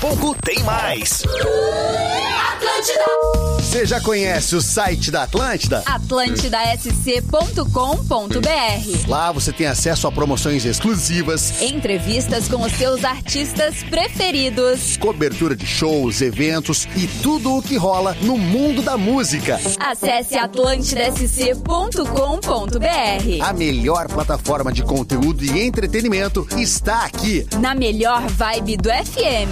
pouco tem mais. Atlântida. Você já conhece o site da Atlântida? atlantidasc.com.br. Lá você tem acesso a promoções exclusivas, entrevistas com os seus artistas preferidos, cobertura de shows, eventos e tudo o que rola no mundo da música. Acesse atlantidasc.com.br. A melhor plataforma de conteúdo e entretenimento está aqui. Na melhor vibe do FM.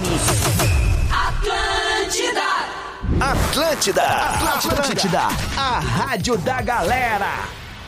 Atlântida! Atlântida, a rádio da galera.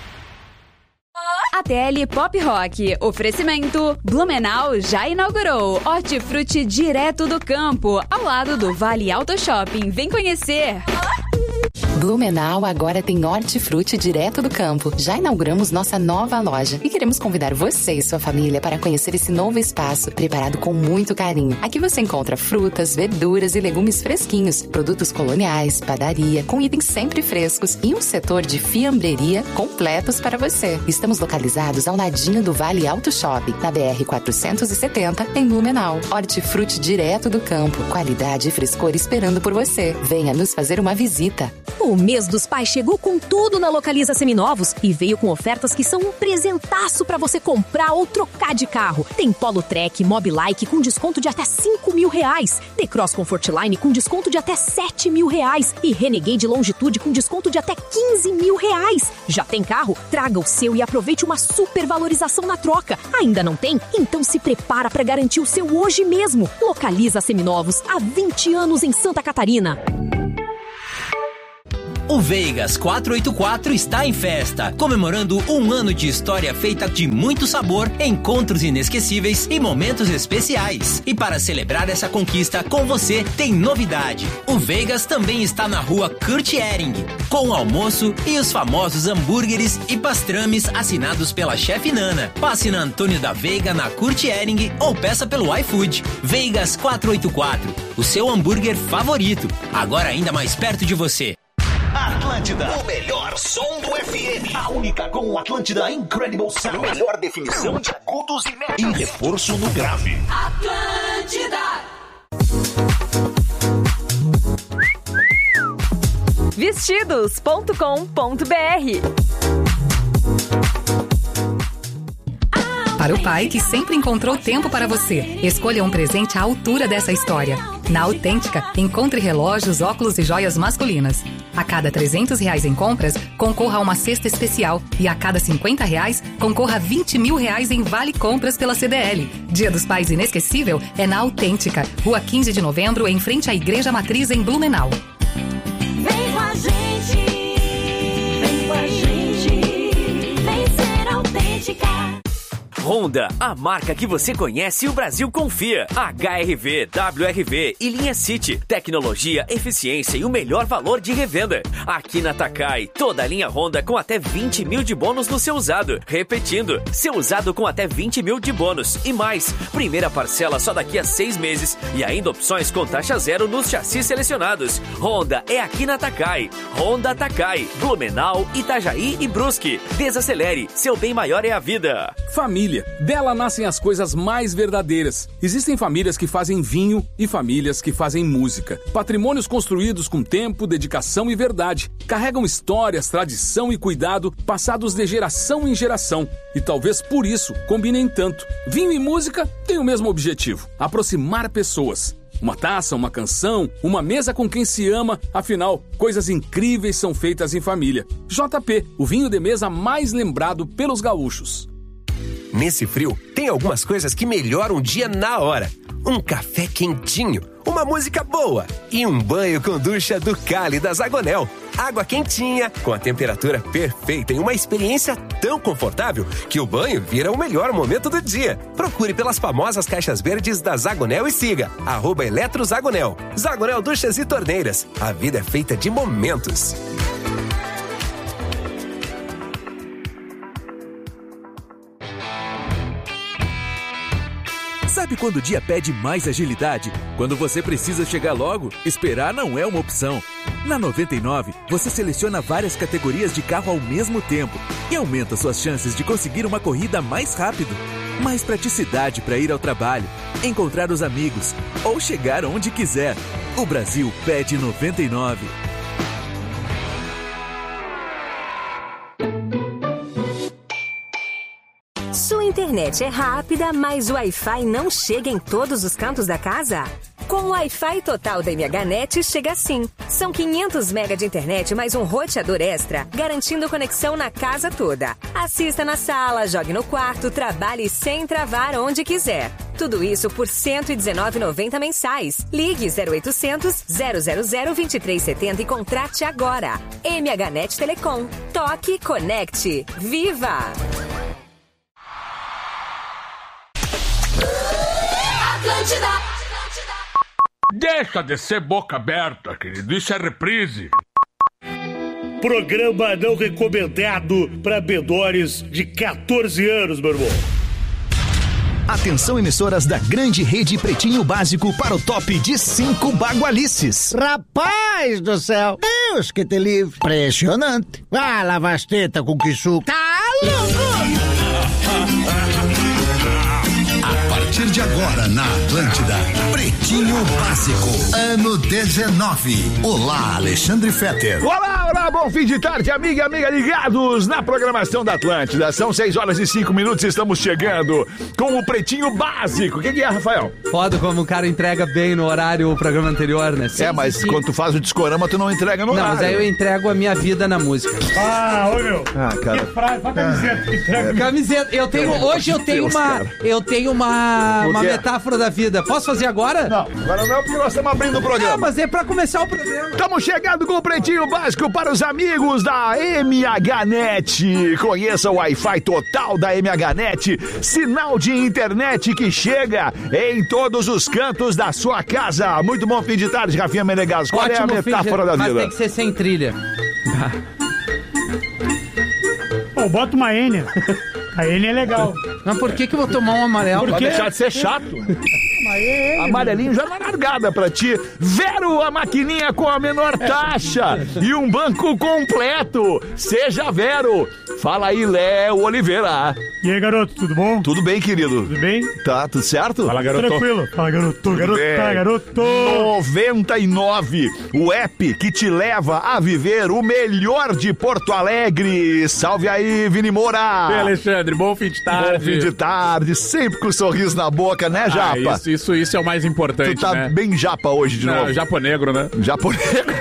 ATL Pop Rock. Oferecimento. Blumenau já inaugurou Hortifruti direto do campo, ao lado do Vale Auto Shopping. Vem conhecer. Blumenau agora tem Hortifruti direto do campo. Já inauguramos nossa nova loja e queremos convidar você e sua família para conhecer esse novo espaço, preparado com muito carinho. Aqui você encontra frutas, verduras e legumes fresquinhos, produtos coloniais, padaria, com itens sempre frescos e um setor de fiambreria completos para você. Estamos localizados ao ladinho do Vale Auto Shopping, na BR 470, em Blumenau. Hortifruti direto do campo, qualidade e frescor esperando por você. Venha nos fazer uma visita. O mês dos pais chegou com tudo na Localiza Seminovos e veio com ofertas que são um presentaço para você comprar ou trocar de carro. Tem Polo Trek, Mobilike com desconto de até R$5.000, T-Cross Comfortline com desconto de até R$7.000 e Renegade Longitude com desconto de até R$15.000. Já tem carro? Traga o seu e aproveite uma super valorização na troca. Ainda não tem? Então se prepara para garantir o seu hoje mesmo. Localiza Seminovos, há 20 anos em Santa Catarina. O Vegas 484 está em festa, comemorando um ano de história feita de muito sabor, encontros inesquecíveis e momentos especiais. E para celebrar essa conquista com você, tem novidade. O Vegas também está na rua Kurt Ehring, com o almoço e os famosos hambúrgueres e pastrames assinados pela chefe Nana. Passe na Antônio da Veiga, na Kurt Ehring, ou peça pelo iFood. Vegas 484, o seu hambúrguer favorito, agora ainda mais perto de você. Atlântida, o melhor som do FM. A única com Atlântida Incredible Sound. Melhor definição de agudos e médios. E reforço no grave. Atlântida. Vestidos.com.br. Para o pai que sempre encontrou tempo para você, escolha um presente à altura dessa história. Na Autêntica, encontre relógios, óculos e joias masculinas. A cada R$300 em compras, concorra a uma cesta especial. E a cada R$50, concorra a R$20.000 em vale compras pela CDL. Dia dos Pais inesquecível é na Autêntica, Rua 15 de Novembro, em frente à Igreja Matriz, em Blumenau. Vem com a gente, vem com a gente, vem ser autêntica. Honda, a marca que você conhece e o Brasil confia. HRV, WRV e linha City. Tecnologia, eficiência e o melhor valor de revenda. Aqui na Takai, toda a linha Honda com até 20 mil de bônus no seu usado. Repetindo, seu usado com até 20 mil de bônus. E mais, primeira parcela só daqui a 6 meses. E ainda opções com taxa zero nos chassis selecionados. Honda é aqui na Takai. Honda Takai, Blumenau, Itajaí e Brusque. Desacelere, seu bem maior é a vida. Família. Dela nascem as coisas mais verdadeiras. Existem famílias que fazem vinho e famílias que fazem música. Patrimônios construídos com tempo, dedicação e verdade. Carregam histórias, tradição e cuidado passados de geração em geração. E talvez por isso combinem tanto. Vinho e música têm o mesmo objetivo: aproximar pessoas. Uma taça, uma canção, uma mesa com quem se ama. Afinal, coisas incríveis são feitas em família. JP, o vinho de mesa mais lembrado pelos gaúchos. Nesse frio, tem algumas coisas que melhoram o dia na hora. Um café quentinho, uma música boa e um banho com ducha do Cali da Zagonel. Água quentinha, com a temperatura perfeita e uma experiência tão confortável que o banho vira o melhor momento do dia. Procure pelas famosas caixas verdes da Zagonel e siga @EletroZagonel. Zagonel Duchas e Torneiras. A vida é feita de momentos. Sabe quando o dia pede mais agilidade? Quando você precisa chegar logo, esperar não é uma opção. Na 99, você seleciona várias categorias de carro ao mesmo tempo e aumenta suas chances de conseguir uma corrida mais rápido. mais praticidade para ir ao trabalho, encontrar os amigos ou chegar onde quiser. O Brasil pede 99. Sua internet é rápida, mas o Wi-Fi não chega em todos os cantos da casa? Com o Wi-Fi total da MHNet chega assim. São 500 MB de internet mais um roteador extra, garantindo conexão na casa toda. Assista na sala, jogue no quarto, trabalhe sem travar onde quiser. Tudo isso por R$ 119,90 mensais. Ligue 0800 000 2370 e contrate agora. MHNet Telecom. Toque, conecte. Viva! Atlântida. Deixa de ser boca aberta, querido. Isso é reprise. Programa não recomendado para menores de 14 anos, meu irmão. Atenção, emissoras da grande rede Pretinho Básico para o top de 5 bagualices. Rapaz do céu, Deus que te livre. Impressionante. Ah, lava as tetas com que suco. Tá louco! A partir de agora na Atlântida, Pretinho Básico, ano 19. Olá, Alexandre Fetter. Olá, bom fim de tarde, amiga e amiga ligados na programação da Atlântida. São 6 horas e 5 minutos e estamos chegando com o Pretinho Básico. O que é, Rafael? Foda como o cara entrega bem no horário o programa anterior, né? Mas quando tu faz o discorama, tu não entrega no horário. Não, mas aí eu entrego a minha vida na música. Ô meu. Cara. Que frase, pra camiseta. Camiseta. Hoje eu tenho uma metáfora da vida. Posso fazer agora? Não, agora não, porque nós estamos abrindo o programa. Não, mas é pra começar o programa. Estamos chegando com o Pretinho Básico para os amigos da MHNet. Conheça o Wi-Fi total da MHNet. Sinal de internet que chega em todos os cantos da sua casa. Muito bom fim de tarde, Rafinha Menegas. Qual é a metáfora da vida? Mas tem que ser sem trilha. Pô, bota uma N. A N é legal. Mas por que eu vou tomar um amarelo? Vai deixar de ser chato. Amarelinho já na largada pra ti. Vero, a maquininha com a menor taxa e um banco completo. Seja Vero. Fala aí, Léo Oliveira. E aí, garoto, tudo bom? Tudo bem, querido? Tudo bem? Tá, tudo certo? Fala, garoto. Tranquilo. Fala, garoto. Garoto. 99, o app que te leva a viver o melhor de Porto Alegre. Salve aí, Vini Moura. E Alexandre, bom fim de tarde. Bom fim de tarde, sempre com um sorriso na boca, né, Japa? Isso é o mais importante, tu tá né? bem japa hoje de novo. Japonegro, né? Japonegro.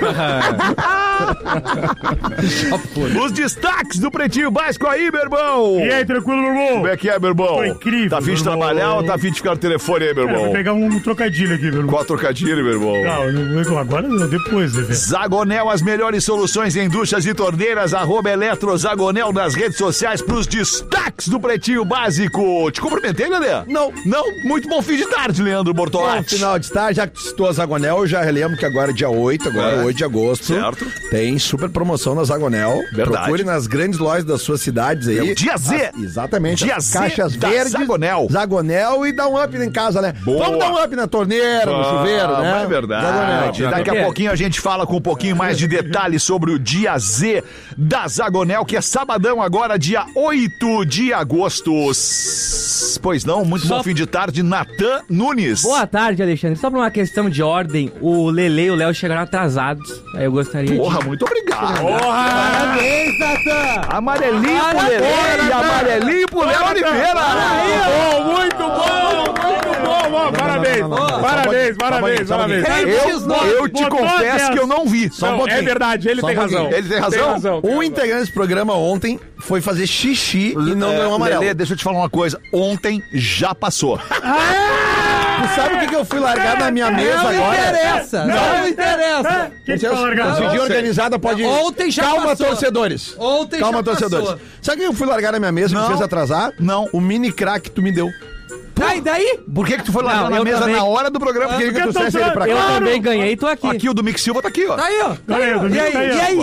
Os destaques do Pretinho Básico aí, meu irmão. E aí, tranquilo, meu irmão? Como é que é, meu irmão? Tô incrível. Tá afim de trabalhar ou tá afim de ficar no telefone aí, meu irmão? Vou pegar um trocadilho aqui, meu irmão. Qual trocadilho, meu irmão? Não, agora não, depois, né, velho? Zagonel, as melhores soluções em duchas e torneiras, @EletroZagonel nas redes sociais pros destaques do Pretinho Básico. Te cumprimentei, Lelê? Não. Muito bom fim de tarde, Leandro Bortolatti. Final de tarde, já que tu citou a Zagonel, eu já relembro que agora é dia 8, 8 de agosto. Certo. Tem super promoção na Zagonel. Verdade. Procure nas grandes lojas das suas cidades aí. Dia Z. Exatamente. Dia as Z caixas da verdes. Zagonel. E dá um up em casa, né? Boa. Vamos dar um up na torneira, no chuveiro, né? É verdade. Daqui a pouquinho a gente fala com um pouquinho mais de detalhes sobre o Dia Z da Zagonel, que é sabadão agora, dia 8 de agosto. Pois não, muito bom fim de tarde, Natan Nunes. Boa tarde, Alexandre. Só por uma questão de ordem, o Lele e o Léo chegaram atrasados. Aí eu gostaria muito obrigado. Parabéns, Natan! Amarelinho pro Lele e amarelinho pro Léo Oliveira. Muito bom. Parabéns. Eu te confesso que eu não vi. É verdade, ele tem razão. Ele tem razão? Um integrante desse programa ontem foi fazer xixi e não ganhou amarelo. Lelê, deixa eu te falar uma coisa. Ontem já passou. Tu sabe o que eu fui largar na minha mesa agora? Não interessa. Quem tá largado? Decidir organizada pode... Ontem já Calma, passou. torcedores. Ontem Calma, já torcedores. passou. Sabe o que eu fui largar na minha mesa que me fez atrasar? Não. O mini crack que tu me deu. Tá, e daí? Por que tu foi largar na mesa na hora do programa? Queria que tu trouxesse ele pra cá. Eu também ganhei, tô aqui. Aqui, o do Mick Silva tá aqui, ó. Tá aí, ó. E aí?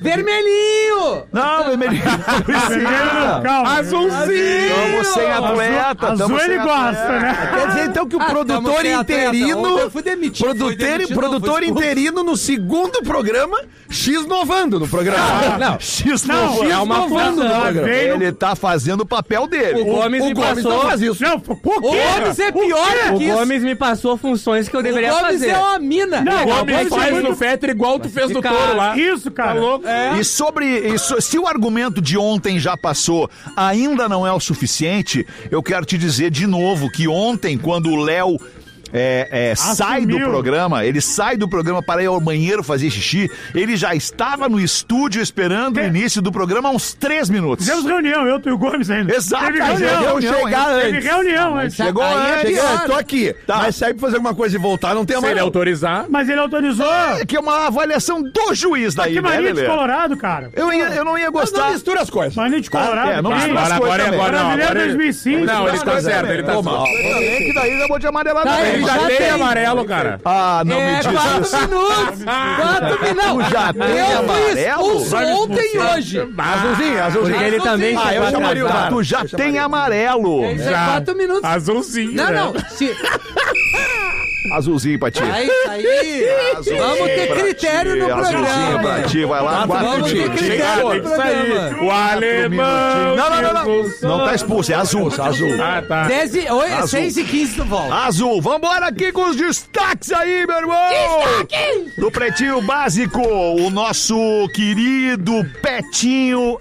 Vermelhinho! Não, vermelhinho. Calma. Azulzinho! Estamos sem atleta. Azul ele gosta, né? Quer dizer, então, que o produtor interino... Eu fui demitido. Produtor interino no segundo programa, X-novando no programa. Não. X-novando. É uma função. Ele tá fazendo o papel dele. O Gomes me passou... não faz isso. Não, O Gomes é pior O que isso. Gomes me passou funções que eu deveria O Gomes fazer. é uma mina. O Gomes faz no Fetter igual tu fez do Touro lá. Isso, cara. Tá louco? E sobre isso, se o argumento de ontem já passou, ainda não é o suficiente, eu quero te dizer de novo que ontem, quando o Léo sai do programa, ele sai do programa para ir ao banheiro fazer xixi, ele já estava no estúdio esperando o início do programa há uns 3 minutos. Fizemos reunião, eu e o Gomes ainda. Exato. Teve reunião. Teve reunião antes. Chegou antes. Tô aqui. Tá. Mas sair pra fazer alguma coisa e voltar, não tem Se ele amarelo. autorizar. Mas ele autorizou. Que é uma avaliação do juiz daí, Que né, mania de Lelê? Colorado, cara. Eu não ia Mas não gostar. mistura as coisas. Mania de Colorado. não tem. mistura as coisas também. Brasileiro 2005. Não, ele tá certo, ele tá certo. Que daí eu vou de amarelar Tá, também. Ele já tem amarelo, cara. Ah, não me diz 4 isso. minutos. 4 minutos. Tu já tem Eu fui amarelo? expulso ontem e hoje. Azulzinho. Porque ele também Ah, eu chamaria o VAR. Tu já tem amarelo. Isso é 4 minutos. Azulzinho. Não. Azulzinho pra ti. Aí. Vamos ter critério no Azulzinho pra programa. ti, vai lá. 4 Vamos ter minutinhos. critério no Tem que sair. programa. O alemão. Não tá expulso, é azul. Ah, tá. 6 e 15 tu volta. Azul, vambora aqui com os destaques aí, meu irmão! Destaque! Do Pretinho Básico, o nosso querido Petinho.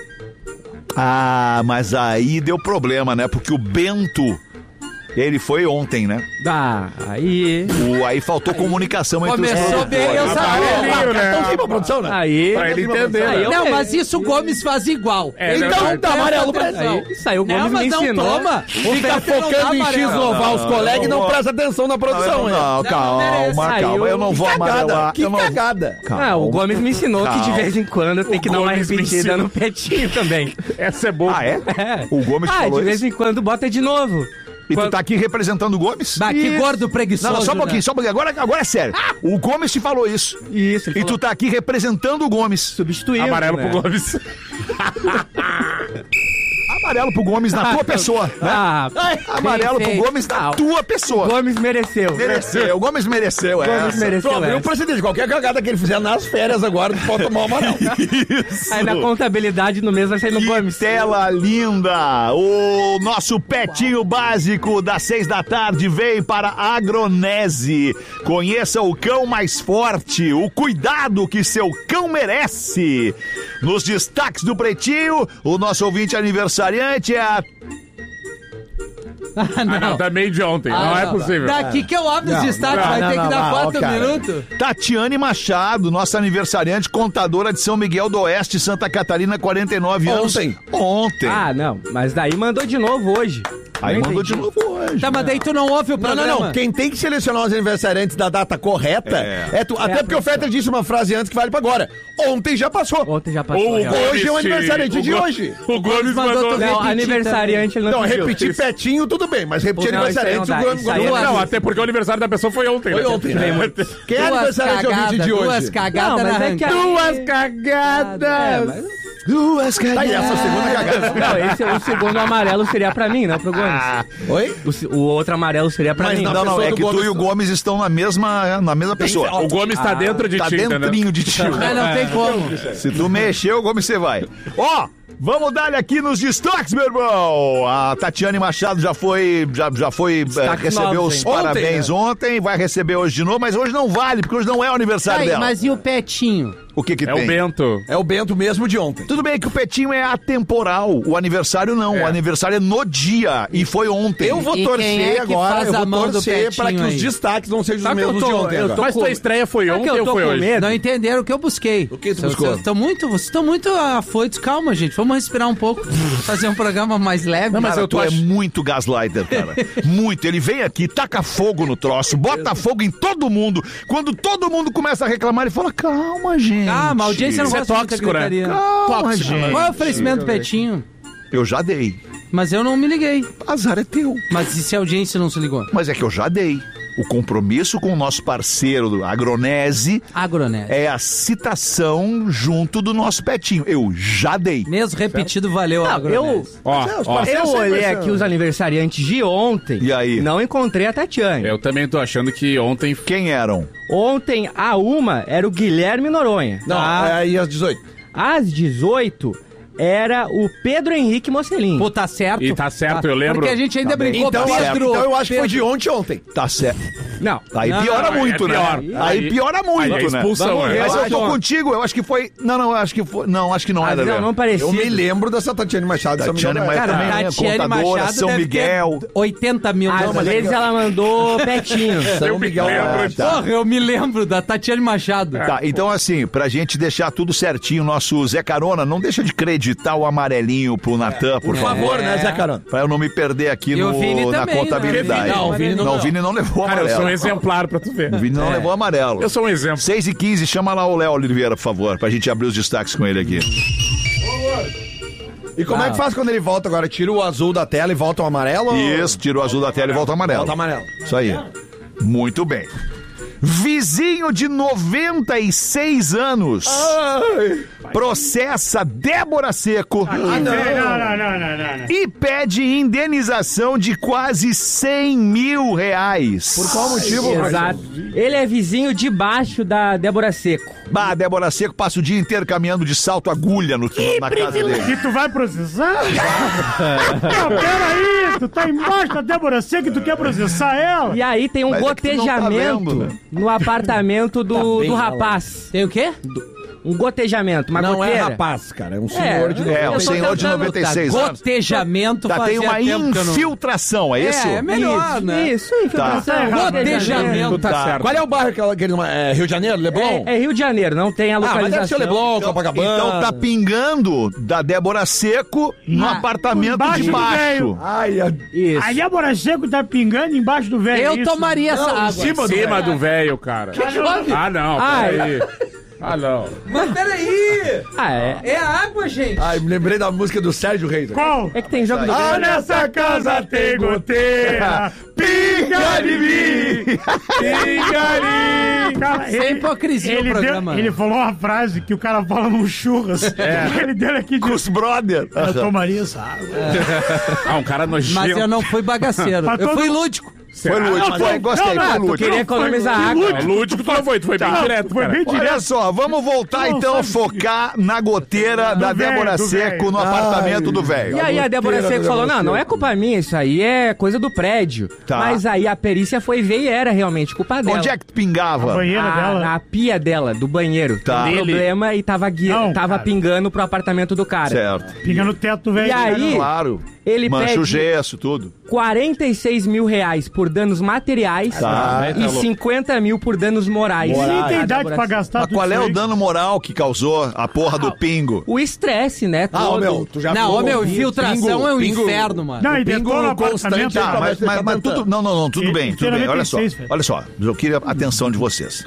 Ah, mas aí deu problema, né? Porque o Bento, ele foi ontem, né? Aí faltou comunicação entre os Começou bem, eu sabia. Cartãozinho pra produção, né? Aí... Pra ele entender. Não, mas isso o Gomes faz igual. Então dá amarelo pra ele. Isso aí o Gomes me ensinou. Toma. Fica focando em X-novar os colegas e não presta atenção na produção, Não, calma. Eu não vou amarelar. Que cagada. O Gomes me ensinou que de vez em quando tem que dar uma Gomes me repetida ensinou. no Petinho também. Essa é boa. Ah, é? O Gomes falou de vez isso? em quando bota de novo. E tu tá aqui representando o Gomes? Bah, que gordo preguiçoso. Não, só um pouquinho. Agora é sério. O Gomes te falou isso. Isso. E tu tá aqui representando o Gomes. Substituindo. Amarelo né? pro Gomes. Amarelo pro Gomes na tua pessoa, né? Amarelo pro Gomes na tua pessoa. O Gomes mereceu. O Gomes mereceu, Gomes mereceu. Pronto, eu precedente. Qualquer cagada que ele fizer nas férias agora, pode tomar o amarelo. Isso. Aí na contabilidade no mês vai sair no Gomes. Tela linda! O nosso Petinho Básico das 6 da tarde vem para a Agronese. Conheça o cão mais forte, o cuidado que seu cão merece. Nos destaques do Pretinho, o nosso ouvinte aniversariante é a... Não, tá meio de ontem. Não é possível. Daqui que eu abro os destaques, vai ter que dar 4 minutos. Tatiane Machado, nossa aniversariante, contadora de São Miguel do Oeste, Santa Catarina, 49 anos. Ontem. Ah, não. Mas daí mandou de novo hoje. Aí mandou de novo hoje. Tá, mas daí tu não ouve o programa. Não. Quem tem que selecionar os aniversariantes da data correta é tu. Até porque o Fetter disse uma frase antes que vale pra agora. Ontem já passou. Ontem já passou. Hoje é o aniversariante de hoje. O Gomes mandou... Não, aniversariante ele não pediu. Repetir Petinho, tudo bem, mas repetir Não, aniversariante... isso aí não dá. Não, até porque o aniversário da pessoa foi ontem. Foi ontem, né? Quem é aniversariante ouvinte de hoje? Duas cagadas na arrancada. Duas cagadas! Duas cagadas. Tá, e essa segunda cagada? Não, o segundo amarelo seria pra mim, não pro Gomes. Oi? O outro amarelo seria pra mim. Não, é que tu e o Gomes estão na mesma pessoa. O Gomes tá dentro de ti, tá dentrinho de ti. Não tem como. Se tu mexer, o Gomes você vai. Ó, vamos dar aqui nos destaques, meu irmão. A Tatiane Machado já foi recebeu os parabéns ontem, vai receber hoje de novo, mas hoje não vale, porque hoje não é o aniversário dela. Mas e o Petinho? O que tem? É o Bento. É o Bento mesmo de ontem. Tudo bem que o Petinho é atemporal, o aniversário não, o aniversário é no dia, e foi ontem. Eu vou torcer agora, eu vou torcer para que os destaques não sejam os mesmos de ontem. Mas tua estreia foi ontem ou foi hoje? Não entenderam o que eu busquei. O que tu buscou? Vocês estão muito afoitos. Calma, gente, vamos respirar um pouco, fazer um programa mais leve. Não, mas tu é muito gaslighter, cara. Muito. Ele vem aqui, taca fogo no troço, bota fogo em todo mundo. Quando todo mundo começa a reclamar, ele fala, calma, gente. Ah, mas a audiência não gosta de muita gritaria. Calma, gente. Qual é o oferecimento, Petinho? Eu já dei. Mas eu não me liguei. Azar é teu. Mas e se a audiência não se ligou? Mas é que eu já dei. O compromisso com o nosso parceiro do Agronese Agronese. é a citação junto do nosso petinho. Eu já dei. Mesmo repetido, valeu, Não, Agronese. eu olhei aqui os aniversariantes de ontem. E aí? Não encontrei a Tatiane. Eu também tô achando que ontem... Quem eram? Ontem, a uma era o Guilherme Noronha. Não, aí às 18. Às 18 era o Pedro Henrique Mocelin. Pô, tá certo. E tá certo, eu lembro. Porque a gente ainda brincou, Então, Pedro. então eu acho que foi Pedro. de ontem. Tá certo. Não. Aí não, piora não, muito, é né? pior. Aí piora muito, aí é né? expulsão, Mas é. eu tô contigo, eu acho que foi... Não, eu acho que foi... Não, acho que não era. Não parecia. Eu me lembro dessa Tatiane Machado. Tatiane Machado Cara, também, né? Tatiane Contadora, Machado São deve Miguel. ter 80 mil. Às vezes ela mandou petinho. São Miguel. Porra, eu me lembro da Tatiane Machado. Tá, então assim, pra gente deixar tudo certinho, nosso Zé Carona, não deixa de creditar o amarelinho pro Natan, por favor, né, Zé Carona? Pra eu não me perder aqui E o Vini na também, contabilidade. né? Não, o Vini não o Vini não levou Cara, eu amarelo. sou um exemplar pra tu ver. O Vini não levou amarelo. Eu sou um exemplo. 6h15, chama lá o Léo Oliveira, por favor, pra gente abrir os destaques com ele aqui. E como é que faz quando ele volta agora? Tira o azul da tela e volta o amarelo? Isso, tira o azul da tela e volta o amarelo. Volta amarelo. Isso aí. Muito bem. Vizinho de 96 anos processa Débora Seco Não. e pede indenização de quase 100 mil reais. Por qual motivo? Exato. Ele é vizinho debaixo da Débora Seco. Bah, a Débora Seco passa o dia inteiro caminhando de salto agulha na casa dele. E tu vai processar? Não, peraí, tu tá embaixo da Débora Seco e tu quer processar ela? E aí tem um Mas é que tu não tá gotejamento vendo, né? no apartamento do bem rapaz. Tem o quê? Um gotejamento, uma Não goteira. é rapaz, cara. É um senhor de... É, um Eu tô senhor de tentando- 96 anos. Gotejamento Tá, tem fazia uma tempo que eu não... infiltração, é isso? É melhor, né? Isso, infiltração. Gotejamento. Tá certo. Qual é o bairro que ele... É Rio de Janeiro? Leblon? É Rio de Janeiro, não tem a Mas localização. deve ser Leblon, Copacabana. Então tá pingando da Débora Seco no apartamento embaixo de do baixo. velho. Ai, Isso. A Débora Seco tá pingando embaixo do velho. Eu isso? tomaria essa água. Em cima do velho, cara. Ah, não, peraí. Ah, não. Mas peraí! Ah, é. É água, gente! Ai, me lembrei da música do Sérgio Reis. Qual? É que tem jogo do Ah, nessa casa tem goteira, pinga de mim, pinga de mim. Cara, Sem hipocrisia o programa. ele falou uma frase que o cara fala num churras. Ele deu aqui de... Os brother. Eu tomaria essa água. Ah, um cara nojento. Mas eu não fui bagaceiro. Mas Eu todo- fui lúdico. Foi lúdico, foi, gostei, foi Tu lúdico. queria economizar Foi água. lúdico. Lúdico tu não foi, tu foi bem direto, Foi cara. bem Olha direto. só, vamos voltar Não, então a sabe- focar na goteira da velho, Débora do Seco velho. no apartamento do velho. E aí a Débora goteira Seco da falou, Débora não é culpa minha, isso aí é coisa do prédio. Tá. Mas aí a perícia foi ver e era realmente culpa dela. Onde é que pingava? A banheira dela. Na pia dela, do banheiro. Tá. Tem um problema e tava, Não, tava cara. pingando pro apartamento do cara. Certo. Pinga no teto do velho. E aí, Claro. ele Mancha o pede gesso, tudo. 46 mil reais por danos materiais Tá. e 50 mil por danos morais. Nem tem A idade Débora pra Seco. gastar Mas tudo qual é isso o aí. dano moral que causou a porra do pingo? O estresse, né? Ah, ô, todo. meu, tu já Não, viu ô meu, o infiltração é um pingo- inferno, mano. Não, e pingo detona o constante, apartamento. tá, Tá, Mas tudo. Não, tudo bem, tudo bem. Olha só. velho. Olha só. Eu queria a atenção de vocês.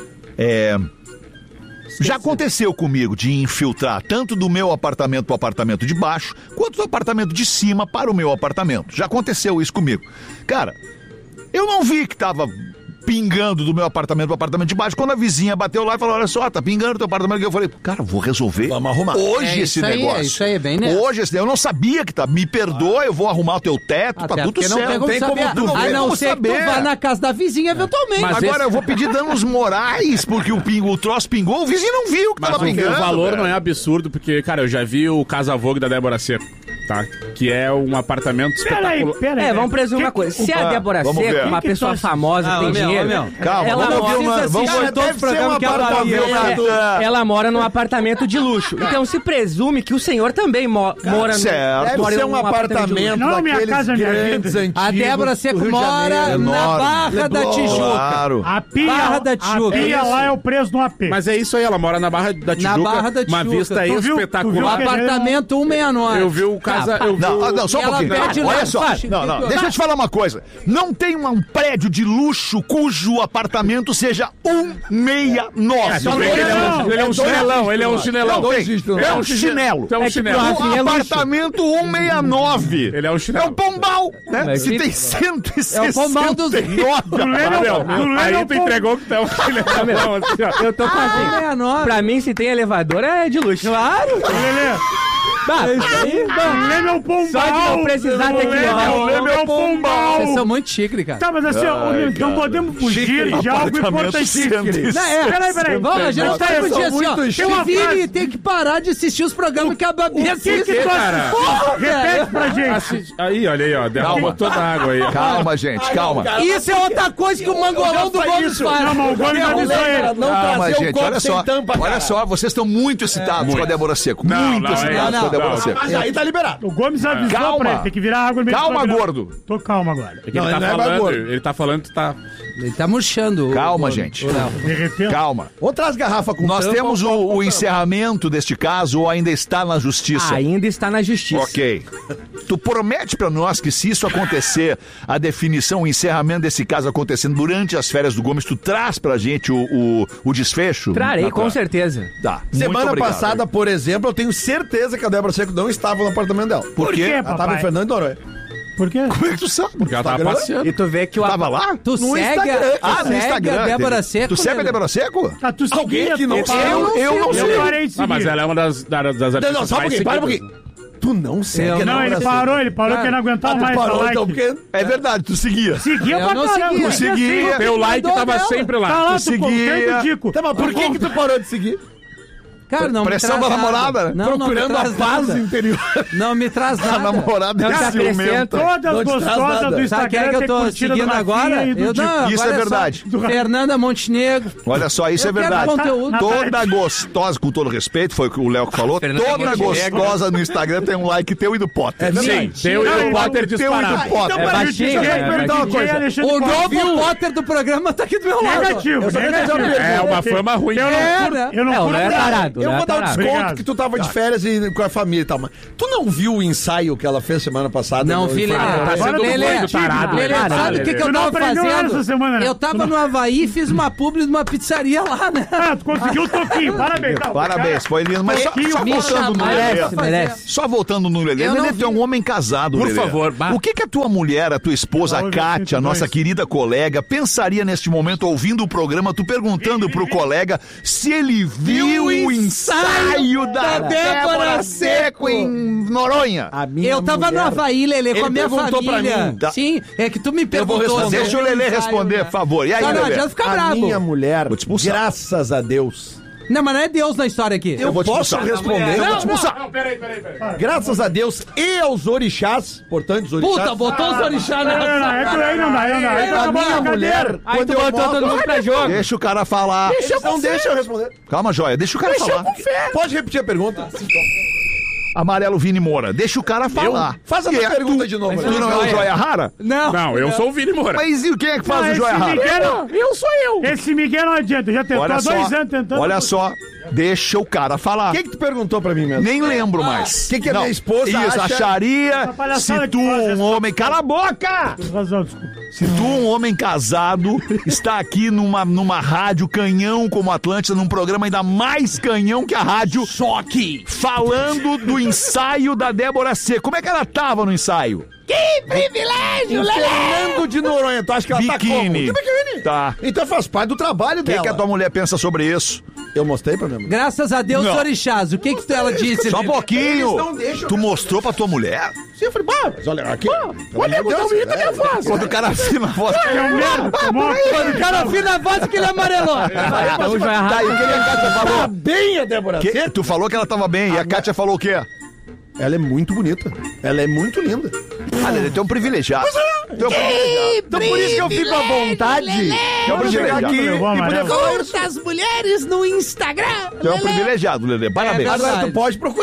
Já aconteceu comigo de infiltrar tanto do meu apartamento para o apartamento de baixo, quanto do apartamento de cima para o meu apartamento. Já aconteceu isso comigo. Cara, eu não vi que tava pingando do meu apartamento pro apartamento de baixo. Quando a vizinha bateu lá e falou, olha só, tá pingando teu apartamento. Eu falei, cara, vou resolver. Vamos arrumar. Hoje É esse isso aí, negócio. é isso aí, bem nessa. Hoje esse eu não sabia que tá. Me perdoa, eu vou arrumar o teu teto, tá Até tudo porque não certo. tem como saber. tu A tem não como ser que tu saber. vá na casa da vizinha eventualmente. Mas Agora esse- eu vou pedir danos morais, porque o troço pingou, o vizinho não viu que Mas tava pingando. o valor velho. não é absurdo, porque, cara, eu já vi o Casa Vogue da Débora Seco, tá? Que é um apartamento espetacular. Peraí. Vamos presumir uma coisa. Se a Débora vamos Seco, ver. uma Que pessoa tu acha? famosa, Ah, tem ô, meu, dinheiro, ô, meu. Calma, ela vamos ouvir mora, vamos assistir todos os programas que ela ela mora num apartamento de luxo. Então se presume que o senhor também mora certo. Deve mora ser num um apartamento Não, minha daqueles casa, minha grandes, vida. antigos. A Débora Seco do Rio de mora Janeiro. na enorme. Barra da Leblon. Tijuca. Claro. A pia, Barra da Tijuca. A pia Isso. lá é o preço do AP. Mas é isso aí, ela mora na Barra da Tijuca. Barra da Uma Tijuca. vista Tu viu- tu viu espetacular. que- Apartamento 169. Eu vi o Tá casa, eu vi... Não, só um pouquinho. Olha só. Não. Deixa eu te falar uma coisa. Não tem um prédio de luxo cujo apartamento seja 169. Ele é um chinelão. Ele é um chinelo. Um apartamento 169. Ele é um chinelo. É um pombal, né? Se tem 169. É o pombal dos... Aí tu entregou que tá um chinelão. Eu tô com assim. Pra mim, se tem elevador, é de luxo. Claro. O Leme é o pombal. Só de não precisar ter que levar. O Leme é o pombal. Vocês são muito chique, cara. Tá, mas assim, não podemos fugir de algo importantíssimo. Peraí. Vamos, a gente tá fugir assim, ó. O Vini tem que parar de assistir os programas que a Babi assiste. Cara? Repete pra gente. Aí, olha aí, ó. Derrama toda a água aí. Calma, gente, calma. Isso é outra coisa que o mangolão do Gomes faz. Não, o Gomes avisou ele. Calma, gente, olha só, vocês estão muito excitados com a Débora Seco. Muito excitados com a Débora Seco. Mas aí tá liberado. O Gomes avisou pra ele, tem que virar água no meio. Calma, gordo. Tô calmo agora. É que ele tá falando, tá... Ele tá murchando. Calma, gente. Calma. Ou traz garrafa com Nós temos o encerramento deste caso ou ainda está na justiça? Ainda está na justiça. Ok. Tu promete pra nós que se isso acontecer, a definição, o encerramento desse caso acontecendo durante as férias do Gomes, tu traz pra gente o desfecho? Trarei, com certeza. Tá. Semana passada, por exemplo, eu tenho certeza que a Débora Seco não estava no apartamento dela. Por quê? Ela tava em Fernando de Noronha. Por quê? Como é que tu sabe? Porque ela tava passeando. E tu vê que o... Tava lá? Tu No segue Instagram. No Instagram. a Débora Seco. Tu segue a Débora Seco? Tu seguia, que não Eu não sei. Eu parei de seguir. Mas ela é uma das artistas Não, só um pouquinho, para um pouquinho. Tu não segue. Não, ele parou que não aguentava mais parou, like. então, porque... É verdade, tu seguia. Seguia pra caramba. Tu seguia. Teu like tava sempre lá. Tá lá, Tu seguia. Tá, mas por que tu parou de seguir? Cara, não Pressão me da traz namorada, nada. Não, procurando não me a traz paz nada. interior. Não me traz nada. A namorada é ciumenta. Todas gostosas do Sabe quem é Instagram que eu tem tô curtida do seguindo agora? Rafinha e do Dico. Isso é verdade. Fernanda Montenegro. Olha só, isso Eu é quero verdade. conteúdo. Toda gostosa, com todo respeito, foi o que o Léo que falou, toda gostosa no Instagram tem um like teu e do Potter. Sim, teu e o Potter disparado. Teu e do Potter. Então, pra gente perguntar uma coisa. O novo Potter do programa tá aqui do meu lado. Negativo. É uma fama ruim. Eu não curto. Eu vou dar um desconto Obrigado. que tu tava de férias e com a família e tal, mas tu não viu o ensaio que ela fez semana passada? Não, filha. Lelê, sabe o que eu tava fazendo? Eu tava no Havaí e fiz uma publi de uma pizzaria lá, né? Ah, tu conseguiu o toquinho. Parabéns. Parabéns, foi lindo. Mas só voltando no Lelê. Só voltando no Lelê. Lelê, tu é um homem casado, Por Lelê. favor. O que a tua mulher, a tua esposa, a Kátia, nossa querida colega, pensaria neste momento, ouvindo o programa, tu perguntando pro colega se ele viu o ensaio da Débora Seco em Noronha? Eu tava no Havaí, Lelê, com a minha família. Tá. Sim, é que tu me perguntou. Deixa o Lelê responder, por favor. E aí, Não Lelê? adianta ficar A brabo. minha mulher, Vou te expulsar. graças a Deus. Não, mas não é Deus na história aqui. Eu vou te posso expulsar. responder. Eu vou te expulsar. Não, peraí. Graças a Deus e aos orixás, portanto, os orixás. Puta, botou os orixás na... Aí não dá. A minha mulher, Aí quando tu eu botou todo mostro... mundo pra jogo. Deixa o cara falar. Não deixa eu responder. Calma, Joia, deixa o cara falar. Pode repetir a pergunta? Amarelo Vini Moura, deixa o cara falar. Faz a Quem minha é? pergunta de novo. Tu não é o Joia Rara? Não, eu sou o Vini Moura. Mas e quem é que faz o Joia Rara? Eu sou eu. Esse Miguel não adianta. Já tentou há 2 anos tentando. Olha só, deixa o cara falar. O que tu perguntou pra mim mesmo? Nem lembro mais. O que a minha esposa Isso, acha? acharia se tu, um homem... Cala a boca! Tem razão, desculpa. Se tu, um homem casado, está aqui numa rádio canhão como Atlântida, num programa ainda mais canhão que a rádio... Choque! Falando do ensaio da Débora Seco. Como é que ela tava no ensaio? Que privilégio, Lelê! Fernando de Noronha, tu acha que ela tá como? Biquíni. Que biquíni? Tá. Então faz parte do trabalho O dela. que a tua mulher pensa sobre isso? Eu mostrei pra minha mulher. Graças a Deus, Não. orixás. O que ela disse? Só um pouquinho. Eles não deixam. Tu mostrou pra tua mulher? Sim, eu falei, mas olha aqui. Olha, não imita minha voz. Quando o cara afina a voz. É um merda. Quando o cara afina a voz que ele amarelou. Então o Joia Rara... Daí o que a Kátia falou? Tá bem a Débora Seco. Tu falou que ela tava bem. E a Kátia falou o quê? Ela é muito bonita. Ela é muito linda. Ah, Lelê, tu é um privilegiado. Tu é um privilegiado. Então por isso que eu fico à vontade. Eu vou chegar aqui e poder falar isso. Curta as mulheres no Instagram. Tu é um privilegiado, Lelê. Parabéns. É verdade. Agora tu pode procurar.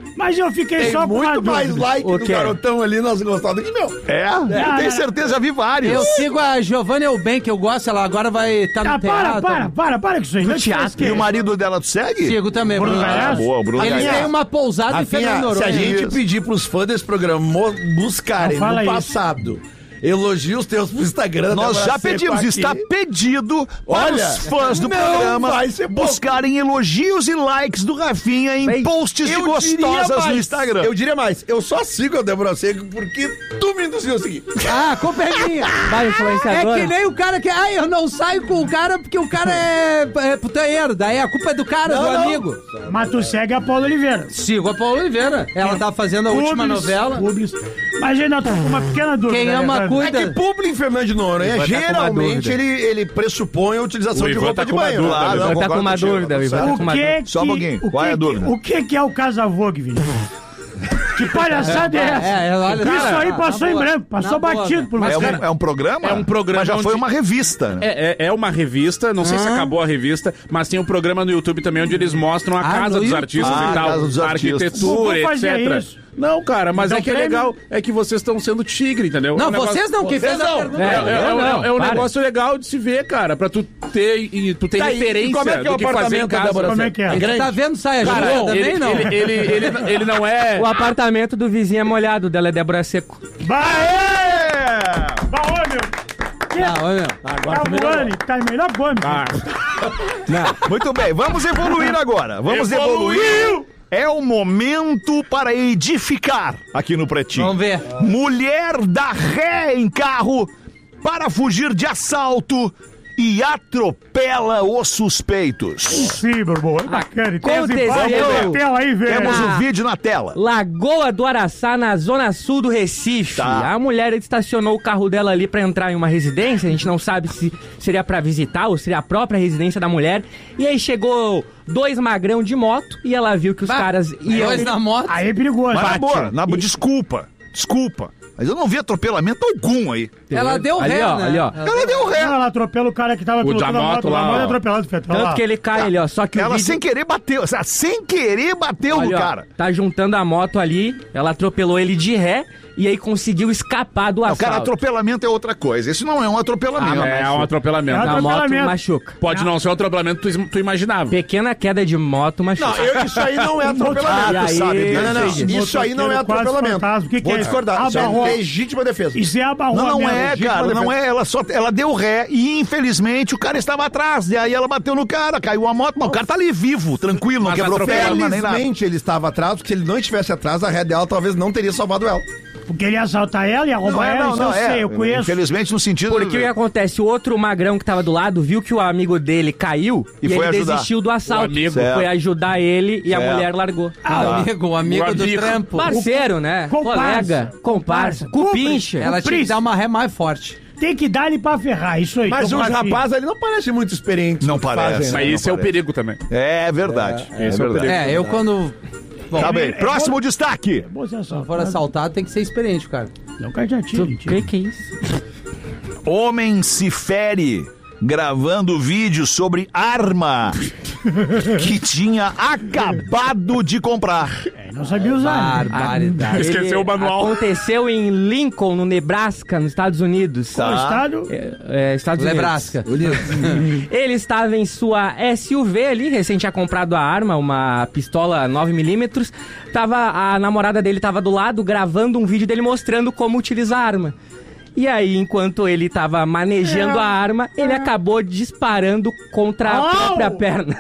Mas eu fiquei Tem só com muito uma mais dúvida. like do garotão ali, nós gostamos do que meu. Eu tenho certeza, já vi vários. Eu sigo a Giovanna Eubank, que eu gosto, ela agora vai estar no teatro. Para com isso aí. No teatro. E o marido dela tu segue? Sigo também, Bruno Galhaço. Boa, Bruno Ele Galhaço. tem uma pousada em Fernando Noronha. Se a gente pedir pros fãs desse programa buscarem Não fala no isso. passado elogios teus pro Instagram. Nós Débora já Seco pedimos, aqui. está pedido para Olha, os fãs do não programa vai ser pouco. buscarem elogios e likes do Rafinha em posts de gostosas no Instagram. Eu diria mais, eu só sigo a Débora Seco porque tu me induziu a seguir. Ah, a culpa é minha. Vai, influenciadora. É que nem o cara que... Ah, eu não saio com o cara porque o cara é putanheiro. Daí a culpa é do cara, do amigo. Mas tu segue a Paula Oliveira. Sigo a Paula Oliveira. Ela tá fazendo a última novela. Mas ainda tô com uma pequena dúvida. Quem ama, cuida. É que Publi em Fernando de Noronha, Ivan tá com uma geralmente dúvida. ele pressupõe a utilização O de Ivan roupa tá de com uma banho. dúvida, Claro, o Ivan não, tá com concordo uma contigo. dúvida, o Ivan tá com uma dúvida. Só um pouquinho, qual é a dúvida? O que é o Casavogue, Vini? Que palhaçada é essa? olha, Isso cara, aí passou na em boa. branco, passou Na boa, batido por É você. um programa? É um programa Mas já foi onde- uma revista, né? É uma revista, não sei se acabou a revista, mas tem um programa no YouTube também onde eles mostram a casa no dos YouTube? artistas Ah, e tal, casa dos a artistas. arquitetura, Vou fazer etc. isso. Não, cara, mas Então, é que é prêmio? legal, é que vocês estão sendo tigre, entendeu? Não, É um negócio- vocês não, quem fez a pergunta. É um para. negócio legal de se ver, cara, pra tu ter Tá, e referência como é que é o do que fazer em apartamento da casa. Débora Como é Seco? que é? grande? Tá vendo saia Cara, justa também, ele, não? ele não é... O apartamento do vizinho é molhado, dela é Débora Seco. Baô, meu. Ah, olha. Cabuane, tá melhor Gomes. Muito bem, vamos evoluir agora. Vamos evoluir. É o momento para edificar aqui no Pretinho. Vamos ver. Mulher dá ré em carro para fugir de assalto e atropela os suspeitos. Sim, meu irmão. É bacana. E tem as Aconteceu. imagens na tela aí, velho. Temos o vídeo na tela. Lagoa do Araçá, na zona sul do Recife. Tá. A mulher estacionou o carro dela ali pra entrar em uma residência. A gente não sabe se seria pra visitar ou seria a própria residência da mulher. E aí chegou dois magrão de moto e ela viu que os caras iam... Dois na moto. Aí é perigoso. Mas na boa, desculpa. Mas eu não vi atropelamento algum aí. Ela deu Ali, ré, ó, né? ali, ó. Ela deu ré. Ela atropela o cara que tava O da moto lá, moto ó. atropelado, Fetal. Tanto que ele cai ali, ó. Só que o Ela vídeo... sem querer bateu. Sem querer bateu Ali, no ó, cara. tá juntando a moto ali, ela atropelou ele de ré e aí conseguiu escapar do Não, assalto. cara, atropelamento é outra coisa. Isso não é um atropelamento. É um atropelamento. É um A moto atropelamento. machuca. Pode não ser um atropelamento que tu imaginava. Pequena queda de moto machuca. Não, isso aí não é atropelamento, E aí, sabe? Não. Cid? Isso aí não é Motoqueiro quase atropelamento. fantasma. O que Vou é? discordar. Isso é Abarrou. legítima defesa. Isso é abarrou Não, não mesmo. é, cara, não é. Ela deu ré e, infelizmente, o cara estava atrás. E aí ela bateu no cara, caiu a moto. Mas o cara tá ali vivo, tranquilo, não Mas quebrou perna nem nada. Felizmente ele estava atrás, porque se ele não estivesse atrás, a ré dela talvez não teria salvado ela. Porque ele ia assaltar ela, ia roubar ela, isso eu sei, eu conheço. Infelizmente, no sentido... Porque o que acontece? O outro magrão que tava do lado viu que o amigo dele caiu E e, foi ele ajudar. desistiu do assalto. O amigo. Foi ajudar ele e a Certo. mulher largou. O amigo do trampo. Parceiro, né? Comparsa. Colega, comparsa, cupincha. Ela tinha que dar uma ré mais forte. Tem que dar ele pra ferrar, isso aí. Mas que eu os fazia. rapazes ali não parecem muito experientes. Não no que parece. fazem, né? Mas isso é o parece. perigo também. É verdade. Esse é o perigo. É, eu quando... Bom, Tá bem, próximo destaque. Você se for assaltado, tem que ser experiente, cara. Não, cara, já tira. Que é isso? Homem se fere gravando vídeo sobre arma que tinha acabado de comprar. Não sabia usar. Barbaridade. Esqueceu o manual. Aconteceu em Lincoln, no Nebraska, nos Estados Unidos. Qual estado? Estados Unidos. Nebraska. Ele estava em sua SUV ali, recém tinha comprado a arma, uma pistola 9mm. A namorada dele estava do lado, gravando um vídeo dele mostrando como utilizar a arma. E aí, enquanto ele estava manejando a arma, ele acabou disparando contra a própria perna.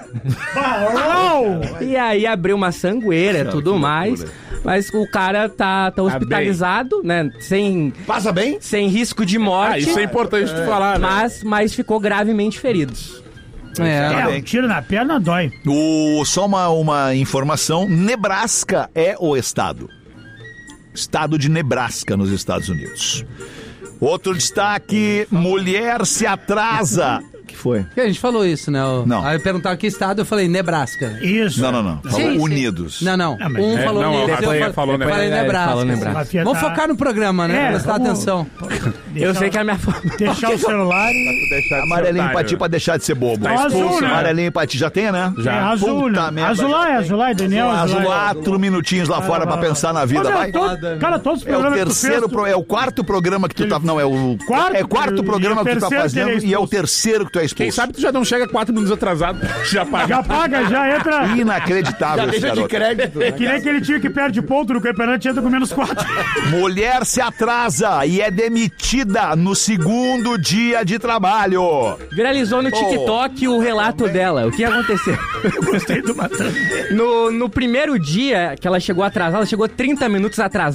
E aí abriu uma sangueira e tudo mais. Mas o cara tá hospitalizado, né? Passa bem? Sem risco de morte. Isso é importante tu falar, né? Mas ficou gravemente ferido. Um tiro na perna dói. Só uma informação: Nebraska é o estado. Estado de Nebraska, nos Estados Unidos. Outro destaque: mulher se atrasa Que foi? A gente falou isso, né? Não. Aí perguntaram que estado, eu falei Nebraska. Isso. Não. Falou Unidos. Não. Um falou Unidos, eu falei Nebraska. Vamos focar no programa, né? Prestar atenção. Eu sei que é a minha Deixar o celular e... Amarelinho pra ti pra deixar de ser bobo. Tá azul, né? Amarelinho pra ti já tem, né? Já. É azul, né? Azulay, Daniel. Azul, 4 minutinhos lá fora pra pensar na vida, vai. Cara, todos os programas é o terceiro, é o quarto programa que tu tá... Não, é o quarto programa que tu tá fazendo e é o terceiro que tu é expulso. Quem sabe tu já não chega 4 minutos atrasado. Já paga. Já entra... Inacreditável esse garoto. De crédito. Que nem aquele time que perde ponto no campeonato entra com menos 4. Mulher se atrasa e é demitida no segundo dia de trabalho. Viralizou no TikTok o relato dela. O que aconteceu? Eu gostei do Matando. No primeiro dia que ela chegou atrasada, ela chegou 30 minutos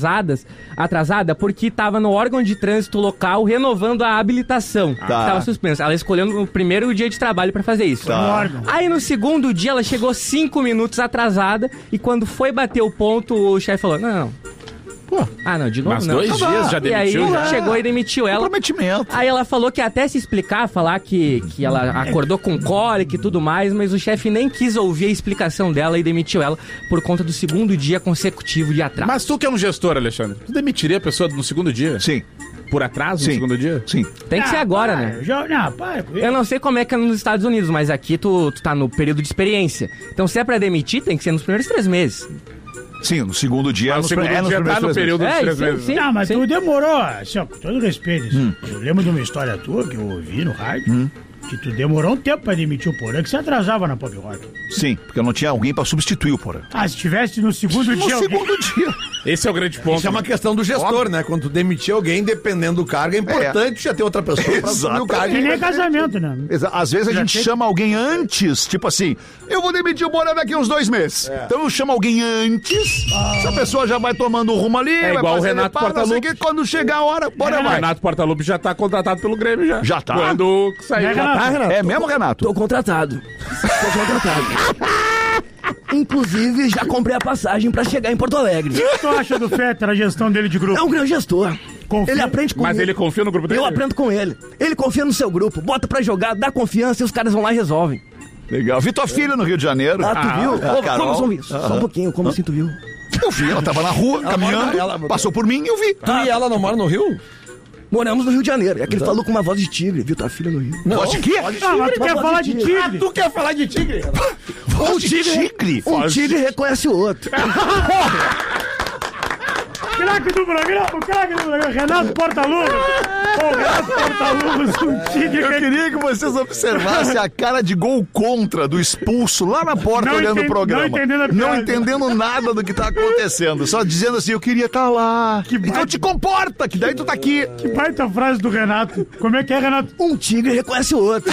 atrasada porque estava no órgão de trânsito local renovando a habilitação. Estava suspensa. Ela escolheu no primeiro dia de trabalho para fazer isso. Aí no segundo dia ela chegou 5 minutos atrasada e quando foi bater o ponto, o chefe falou, não. Pô. Não, de novo mas não. 2 dias já demitiu. E aí chegou e demitiu ela. Comprometimento. Aí ela falou que até se explicar, falar que ela acordou com cólica e tudo mais, mas o chefe nem quis ouvir a explicação dela e demitiu ela por conta do segundo dia consecutivo de atraso. Mas tu que é um gestor, Alexandre, tu demitiria a pessoa no segundo dia? Sim. Por atraso no segundo dia? Sim. Tem que ser agora, né? Eu não sei como é que é nos Estados Unidos, mas aqui tu tá no período de experiência. Então se é pra demitir, tem que ser nos primeiros 3 meses. Sim, no segundo dia. No segundo dia tá no período dos 3 meses. Não, mas tu demorou, assim, ó, com todo respeito. Eu lembro de uma história tua que eu ouvi no rádio. Que tu demorou um tempo pra demitir o Porã, que você atrasava na Pop Rock. Sim, porque eu não tinha alguém pra substituir o Porã. Se tivesse no segundo dia... No segundo dia. Esse é o grande ponto. Isso é uma questão do gestor, né? Quando tu demitir alguém, dependendo do cargo, é importante já ter outra pessoa pra assumir o cargo. Que nem casamento, né? Às vezes a gente chama alguém antes, tipo assim, eu vou demitir o Porã daqui uns 2 meses. Então eu chamo alguém antes, essa pessoa já vai tomando o rumo ali, vai igual o Renato Portaluppi. Quando chegar a hora, bora vai. O Renato Portaluppi já tá contratado pelo Grêmio já. Já tá? Quando saiu. Já tá, Renato? É mesmo, Renato? Tô contratado. Inclusive, já comprei a passagem pra chegar em Porto Alegre. O que tu acha do Fetter, a gestão dele de grupo? É um grande gestor. Ele aprende comigo. Mas ele confia no grupo dele? Eu aprendo com ele. Ele confia no seu grupo, bota pra jogar, dá confiança e os caras vão lá e resolvem. Legal. Vi tua filha no Rio de Janeiro. Tu viu? Como assim? Só um pouquinho, como assim tu viu? Eu vi, ela tava na rua, caminhando, passou por mim e eu vi. Tu e ela não moram no Rio? Moramos no Rio de Janeiro. É que ele falou com uma voz de tigre, viu tua filha no Rio. Voz de quê? Mas tu quer falar de tigre? Tu quer falar de tigre? Voz de tigre? Um tigre reconhece o outro. Craque do programa, Renato Portaluppi. Renato Portaluppi, um tigre. Eu queria que vocês observassem a cara de gol contra do expulso lá na porta olhando o programa. Não entendendo nada do que tá acontecendo. Só dizendo assim, eu queria estar lá. Então te comporta, que daí tu tá aqui. Que baita frase do Renato. Como é que é, Renato? Um tigre reconhece o outro.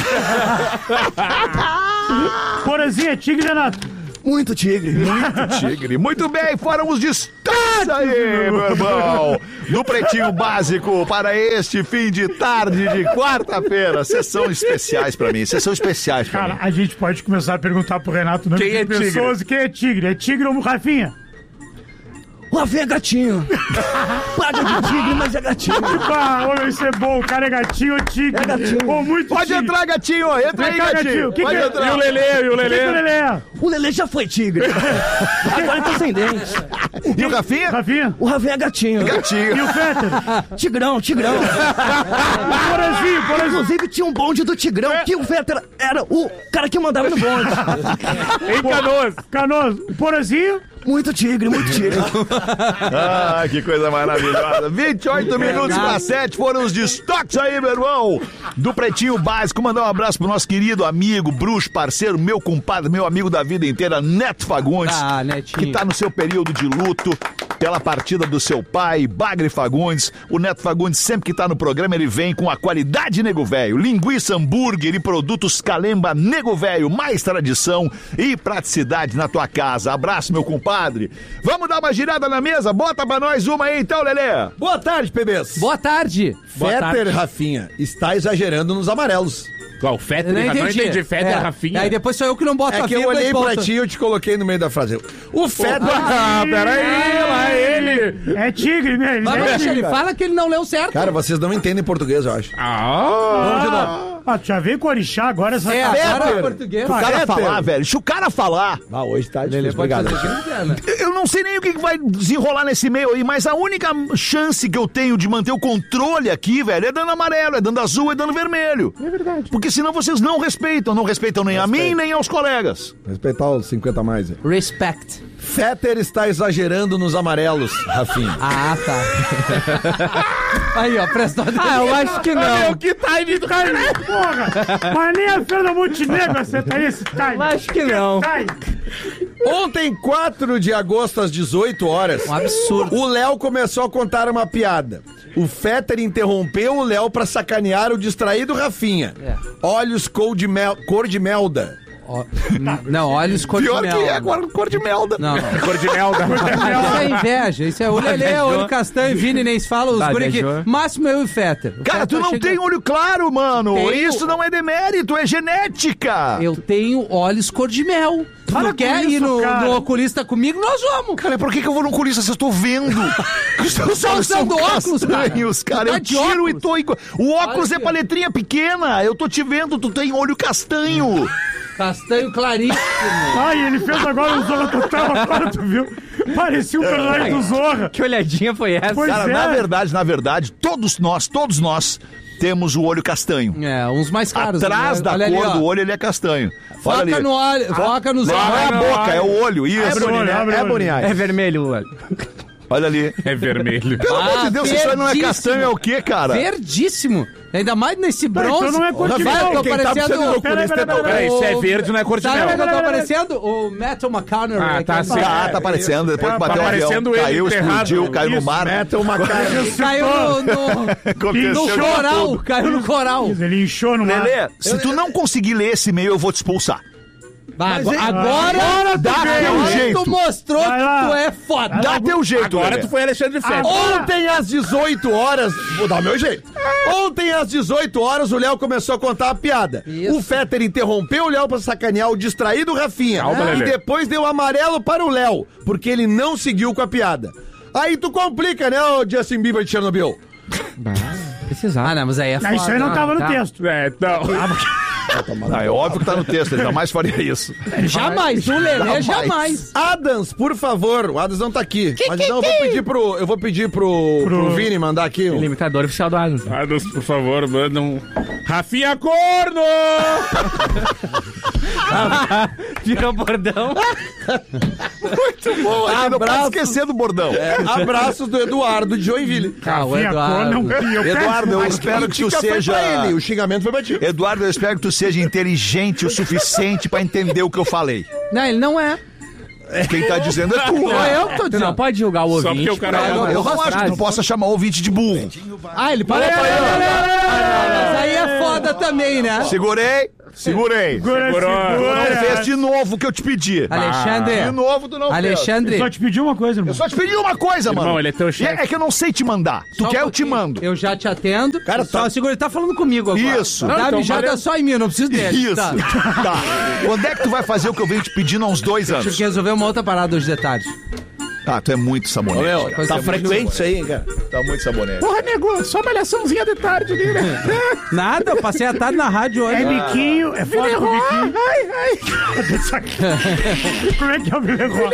Porazinho, é tigre, Renato? Muito tigre. Muito tigre. Muito bem, foram os destaques aí, meu irmão. No Pretinho Básico para este fim de tarde de quarta-feira. Sessão especiais pra mim. Sessão especiais pra mim. Cara, a gente pode começar a perguntar pro Renato o nome de pessoas. Quem é tigre? É tigre ou Rafinha? O Rafinha é gatinho. Paga de tigre, mas é gatinho. Olha, isso é bom. O cara é gatinho ou tigre? É gatinho. Ou muito Pode tigre. Entrar, gatinho. Entra aí, gatinho. Pode entrar. E o Lelê? O Lelê? O Lelê já foi tigre. Agora ele tá sem dente. E o Rafinha? O Rafinha é gatinho. Gatinho. E o Fetter? Tigrão. Porazinho. Inclusive tinha um bonde do Tigrão, que o Fetter era o cara que mandava no bonde. Em Canoas. Porazinho? Muito tigre. Que coisa maravilhosa. 28 minutos para 7 foram os destaques aí, meu irmão. Do Pretinho Básico. Mandar um abraço pro nosso querido amigo, bruxo, parceiro, meu compadre, meu amigo da vida inteira, Neto Fagundes. Netinho. Que tá no seu período de luto pela partida do seu pai, Bagre Fagundes. O Neto Fagundes, sempre que tá no programa, ele vem com a qualidade Nego Velho. Linguiça, hambúrguer e produtos Calemba Nego Velho. Mais tradição e praticidade na tua casa. Abraço, meu compadre. Vamos dar uma girada na mesa? Bota pra nós uma aí então, Lelê. Boa tarde, bebês. Boa tarde. Fetter, Rafinha, está exagerando nos amarelos. Qual? Fetter? Não entendi. Fetter, Rafinha. Aí depois sou eu que não boto a que eu olhei pra ti e eu te coloquei no meio da frase. O Fetter... peraí, lá ele... É tigre, né? Ele fala que ele não leu certo. Cara, vocês não entendem português, eu acho. Vamos de novo. Ah, tu já veio com o orixá agora essa agora é português. O cara falar, velho. Se o cara falar... Ah, hoje tá Lelê, difícil. pode Obrigado. fazer o que quiser, né? Eu não sei nem o que vai desenrolar nesse meio aí, mas a única chance que eu tenho de manter o controle aqui, velho, é dando amarelo, é dando azul, é dando vermelho. É verdade. Porque senão vocês não respeitam nem a mim, nem aos colegas. Respeitar os 50 a mais. Respect. Fetter está exagerando nos amarelos, Rafinha. Ah, tá. Aí, ó, prestou atenção. Ah, eu acho que não. Meu, que time do cara. Porra! Mas nem a Fernanda Montenegro acertaria esse time. Eu acho que não. Ontem, 4 de agosto, às 18 horas, Um absurdo. o Léo começou a contar uma piada. O Fetter interrompeu o Léo pra sacanear o distraído Rafinha. É. Olhos cor de melda. Não, olhos cor de Pior mel. que é agora cor de melda. Não, não. Cor de melda. Isso é inveja. Isso é o Lelê, olho castanho, Vini, nem se fala. Os guri aqui. Máximo eu e o Fetter. O Cara, Fetter tu não chega- tem olho claro, mano. Tenho. Isso não é demérito, é genética. Eu tenho olhos cor de mel. Tu Para não com quer isso, ir no cara. oculista comigo? Nós vamos. Cara, por que eu vou no oculista se eu tô vendo? Os teus tá olhos são usando óculos, cara. castanhos, cara. Tu tá Eu de tiro óculos. e tô igual. O óculos Olha é aqui, pra ó. letrinha pequena. Eu tô te vendo, tu tem olho castanho. Castanho claríssimo. Ai, ele fez agora um Zorra Total, agora tu viu? Parecia um personagem do Zorra. Que olhadinha foi essa? Pois Cara, é. na verdade, todos nós temos o olho castanho. É, uns mais caros. Atrás né? da Olha cor ali, ó. do olho, ele é castanho. Olha Foca ali. no olho, foca nos Não é a boca, é o olho, isso. Abre o olho, abre o olho. Boniais. É vermelho o olho. Olha ali. É vermelho. Pelo amor de Deus, isso aí não é verdíssimo. castanho, é o quê, cara? Verdíssimo. Ainda mais nesse bronze. então não é cor de Rafael, mel. eu tô Quem tá precisando de parecendo... oculista é tu. Peraí, se é verde, não é cor de Sabe mel. o que eu tô parecendo? O Metal McConnell. Ah, tá aquele- certo. Tá aparecendo, depois que Tá bateu o avião, aparecendo ele caiu, enterrado. explodiu, caiu no Isso, mar. Meta uma cara. Caiu no Aconteceu de coral. tudo. Caiu no coral. Ele inchou no mar. Lelê, se tu não conseguir ler esse e-mail, eu vou te expulsar. Agora Dá teu agora jeito. tu mostrou Vai lá. que tu é foda. Dá teu jeito, Agora Lelê. tu foi Alexandre Fetter. Ontem às 18 horas, vou dar o meu jeito. Ontem às 18 horas o Léo começou a contar a piada. Isso. O Fetter interrompeu o Léo pra sacanear o distraído Rafinha. Calma, E Lelê. depois deu amarelo para o Léo, porque ele não seguiu com a piada. Aí tu complica, né, o Justin Bieber de Chernobyl? Precisar. Ah, não, mas aí é foda. Isso aí não tava no tá. texto. É, não. Ah, é óbvio que tá no texto, ele jamais faria isso. Jamais, o Lelê Jamais. jamais. Adams, por favor. O Adams não tá aqui. Mas então eu vou pedir pro Vini mandar aqui. Limitador oficial do Adams. Adams, por favor, manda um... Rafinha Corno! Virou bordão. Muito bom, a gente não pode esquecer do bordão. Abraços do Eduardo de Joinville. Ah, o Minha cor não Eduardo. Eduardo, eu Mas espero que tu crítica foi seja... pra ele, o xingamento foi pra ti. Eduardo, eu espero que tu seja inteligente o suficiente pra entender o que eu falei. Não, ele não é. Quem tá dizendo é tu. Não é eu que tô Tu dizendo. não pode julgar o Só ouvinte. porque o cara é por Eu não acho que tu possa chamar o ouvinte de burro. Ah, ele parou. Mas aí é foda também, né? Segurei. Segura. Tu não fez de novo o que eu te pedi. Alexandre. De novo tu não fez. Alexandre. Eu só te pedi uma coisa, irmão. Eu só te pedi uma coisa, Irmão, mano. ele é teu chefe. É que eu não sei te mandar. Tu Só quer, um eu te pouquinho. mando. Eu já te atendo. Cara, Só segura, ele tá falando comigo agora. Isso. Dá então mijada valeu. só em mim, eu não preciso dele. Isso. Tá. Tá. Quando é que tu vai fazer o que eu venho te pedindo há uns 2 Tive anos? que resolver uma outra parada hoje de tarde. Ah, tu é muito sabonete. Meu, cara. tá frequente isso aí, hein, cara? Tá muito sabonete. Porra, nego, só malhaçãozinha de tarde ali, né? Nada, eu passei a tarde na rádio hoje. É biquinho, é foto com biquinho. Ai, ai. Isso aqui. Como é que é o Vileró?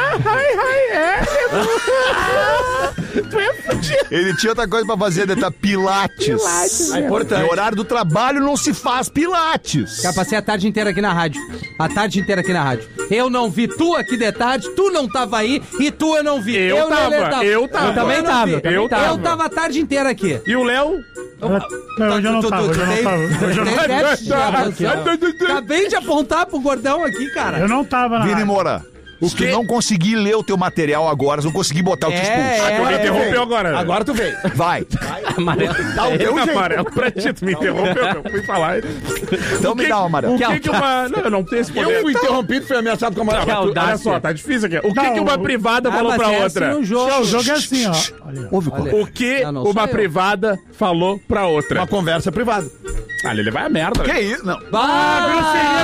Tu é fudido. Ele tinha outra coisa pra fazer, tá? Pilates. É importante. No horário do trabalho não se faz pilates. Já passei a tarde inteira aqui na rádio. A tarde inteira aqui na rádio. Eu não vi tu aqui de tarde, tu não tava aí e tu eu não vi. Eu nem tava, ele tava. eu tava. Eu também Também tava. tava, eu tava. Eu tava a tarde inteira aqui. E o Léo? Não, hoje eu não tava, hoje eu não tava. Hoje eu não Tem déficit de atenção. Acabei de apontar pro gordão aqui, cara. Eu não tava na Vini rádio. Moura, se tu não conseguir ler o teu material agora, se não conseguir botar, eu te expulso. Tu me interrompeu agora. Agora tu veio. Vai. Amarelo. Dá o teu jeito. Amarelo pra ti, tu me interrompeu, eu fui falar. Então me dá uma amarela. O que que uma... Não, eu não tenho esse poder. Eu fui interrompido, fui ameaçado com a Não, amarela. mas tu- olha audácia. só, tá difícil aqui. O que Não, que uma o- privada falou mas pra é outra? assim o jogo. O jogo é assim, ó. Olha. Ouve, qual? O que Não, não sou uma eu. privada falou pra outra? Uma conversa privada. Ah, ele vai a merda. Que isso? Não. Ah, grosseria com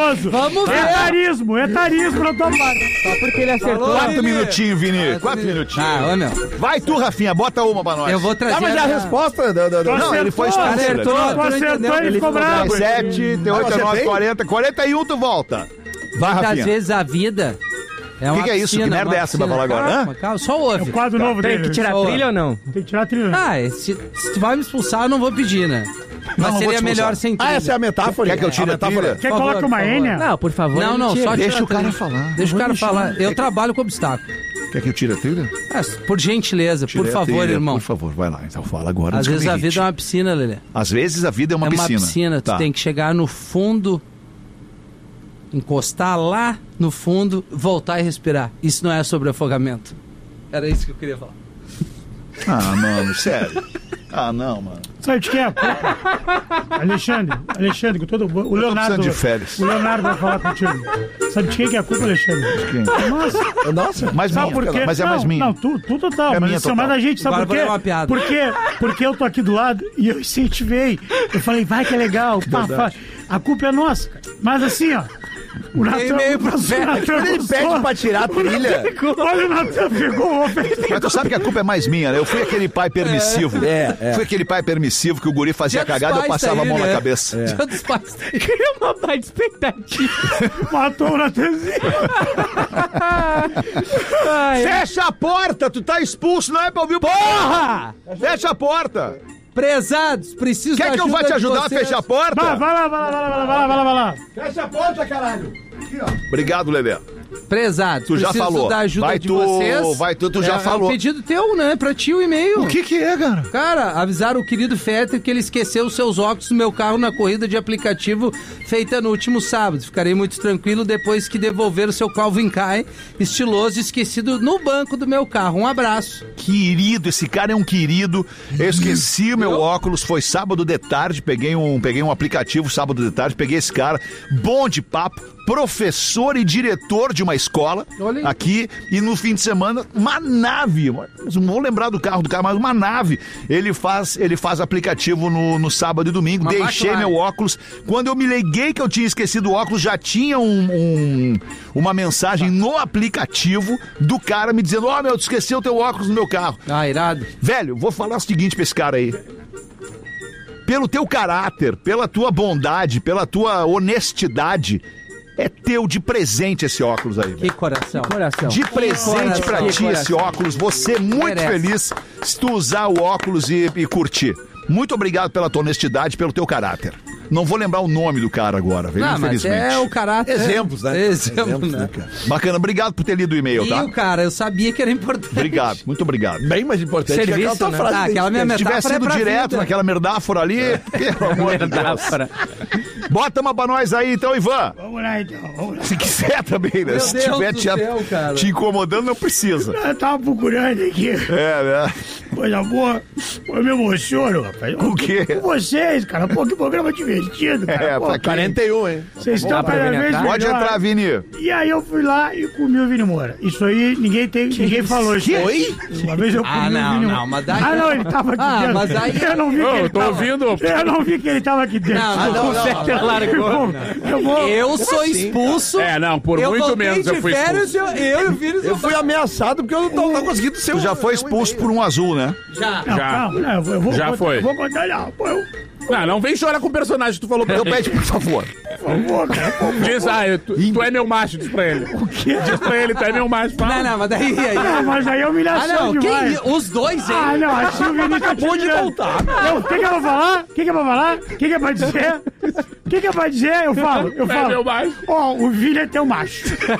mentiroso. Vamos ver. Etarismo na tua parte. Só porque ele acertou. 4 minutinhos, Vini. 4 minutinhos. Ah, meu. Vai tu, Rafinha, bota uma pra nós. Eu vou trazer. Mas a resposta... Não, ele foi Acertou, ele ficou bravo. 7, tem 8, 9, 40, 41, tu volta. Vai, Muitas Rafinha. vezes a vida é uma que é isso? Que merda é essa pra falar agora? Calma, só ouve. É o quadro novo Tem dele. que tirar a trilha ou não? Tem que tirar a trilha. Se tu vai me expulsar, eu não vou pedir, né? Mas não seria vou te melhor expulsar. sem trilha. essa é a metáfora. Quer que eu tire a trilha? Quer que coloque uma Enya? Não, por favor. Não, só Deixa tira o cara a trilha. falar. Deixa o cara falar. Eu trabalho com obstáculo. Quer que eu tire a trilha? Por gentileza, por favor, irmão. Por favor, vai lá. Então fala agora. Às vezes a vida é uma piscina, Lelê. Às vezes a vida é uma piscina. É uma piscina. Tu tem que chegar no fundo, encostar lá no fundo, voltar e respirar. Isso não é sobre afogamento. Era isso que eu queria falar. Ah, mano, sério. Ah, não, mano. Sabe de quem é a culpa? Alexandre, com todo o Leonardo. De férias. O Leonardo vai falar contigo. Sabe de quem que é a culpa, Alexandre? De quem? Nossa. Mais minha, por quê? mas é mais minha. Não, tu total. É mas minha isso total. é mais da gente, sabe Agora por quê? vou dar uma piada. Porque eu tô aqui do lado e eu incentivei. Eu falei, vai que é legal. Pá. A culpa é nossa, cara. Mas assim, ó. O Natan Ele pede pra tirar a trilha. Olha, o Natan pegou o Mas tu sabe que a culpa é mais minha, né? Eu fui aquele pai permissivo. Fui aquele pai permissivo que o guri fazia cagada e eu passava a mão na cabeça. Dia dos pais. Cria uma baita expectativa. Matou o Natanzinho. Fecha a porta, tu tá expulso, não é pra ouvir o... Porra! Fecha a porta. Prezados, preciso Quer que eu vá te ajudar a fechar a porta? Vai lá. Fecha a porta, caralho. Aqui, ó. Obrigado, Lelé. Prezados, Tu já preciso falou. da ajuda de vocês. Tu já falou. É um pedido teu, né? Pra ti o e-mail. O que é, cara? Cara, avisaram o querido Fetter que ele esqueceu os seus óculos no meu carro na corrida de aplicativo feita no último sábado. Ficarei muito tranquilo depois que devolver o seu Calvin Klein estiloso esquecido no banco do meu carro. Um abraço. Querido, esse cara é um querido. Eu esqueci o meu óculos, foi sábado de tarde, peguei um aplicativo sábado de tarde, peguei esse cara, bom de papo, professor e diretor de uma escola aqui, e no fim de semana uma nave, não vou lembrar do carro, mas uma nave, ele faz aplicativo no sábado e domingo. Deixei meu óculos, quando eu me liguei que eu tinha esquecido o óculos, já tinha uma mensagem no aplicativo do cara me dizendo, meu, tu esqueceu o teu óculos no meu carro. Ah, irado. Velho, vou falar o seguinte pra esse cara aí. Pelo teu caráter, pela tua bondade, pela tua honestidade, é teu de presente esse óculos aí. Que coração. De presente pra ti esse óculos. Você é muito feliz se tu usar o óculos e curtir. Muito obrigado pela tua honestidade, pelo teu caráter. Não vou lembrar o nome do cara agora, velho, infelizmente. Mas é o caráter. Exemplos, né? Exemplos, né? Bacana, obrigado por ter lido o e-mail, tá? Cara, eu sabia que era importante. Obrigado, muito obrigado. Bem mais importante Serviço, que aquela tua né? frase. Aquela minha Se tivesse metáfora sido direto vida. naquela merdáfora ali, pelo amor de Deus. Bota uma pra nós aí, então, Ivan. Vamos lá, então. Se quiser também, né? Se tiver te incomodando, não precisa. Eu tava procurando aqui. Né? Coisa boa. Eu me emociono, rapaz. O quê? Com vocês, cara. Pô, que programa divertido, cara. Pô, 41, hein? Vocês estão cada vez melhor. Pode entrar, Vini. E aí eu fui lá e comi o Vini Moura. Isso aí, ninguém falou isso. Oi? Uma vez eu comi o Vini Moura. Mas daí... não, ele tava aqui dentro. Mas aí... Eu não vi que ele tô ouvindo. Eu não vi que ele tava aqui dentro. Eu sou expulso. Por muito menos eu fui expulso. Eu fui ameaçado porque eu não tô conseguindo ser Tu já foi expulso por um azul, né? Já. Calma, eu vou Já foi. Eu vou contar, não. Pô, Não vem chorar com o personagem que tu falou pra Eu ele. pede, por favor. Por favor, cara. Diz, tu é meu macho, diz pra ele. O quê? Diz pra ele, tu é meu macho. Fala. Não, mas daí... Mas aí é humilhação demais. Os dois, hein? Não, assim o Vini acabou de voltar. O que eu vou falar? O que é pra falar? O que é pra dizer? O que é pra dizer? Eu falo. É meu macho. O Vini é teu macho.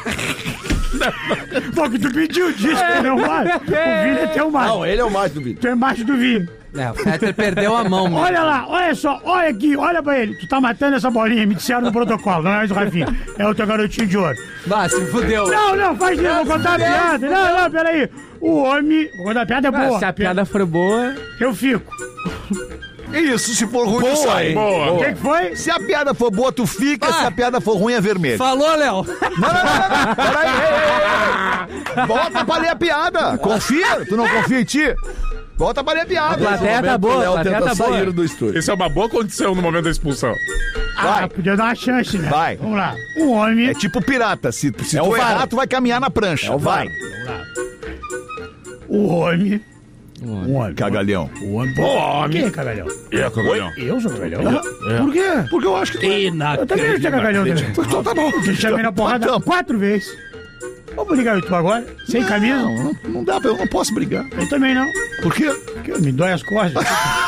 Pô, que tu pediu disso, que não macho. O Vini é teu macho. Não, ele é o macho do Vini. Tu é macho do Vini. O Fetter perdeu a mão, mano. Olha lá, olha só, olha aqui, olha pra ele. Tu tá matando essa bolinha, me disseram no protocolo, não é o Rafinha. É o teu garotinho de ouro. Vai, se fudeu. Não, faz isso, vou contar a piada. Não, peraí. O homem, vou contar a piada, é boa. Se a piada for boa... Eu fico. Isso, se for ruim, tu sai. Boa. O que foi? Se a piada for boa, tu fica. Se a piada for ruim, é vermelho. Falou, Léo. Não. Peraí. Volta pra ler a piada. Confia. Tu não confia em ti? Volta pra minha piada. A plateia tá boa, a plateia tá boa. Sair do estúdio. Isso é uma boa condição no momento da expulsão. Vai. Podia dar uma chance, né? Vai. Vamos lá. Um homem... É tipo pirata. Se tu errar, tu vai caminhar na prancha. Vai. Vamos lá. O homem... Um homem. Cagalhão. O homem. Homem. Quem é cagalhão? Cagalhão. Eu sou cagalhão? Por quê? Porque eu acho que... Eu também sou cagalhão. Então tá bom. Eu chamei na porrada 4 vezes. Vamos brigar tu agora? Sem camisa? Não dá, eu não posso brigar. Eu também não. Por quê? Porque me dói as costas.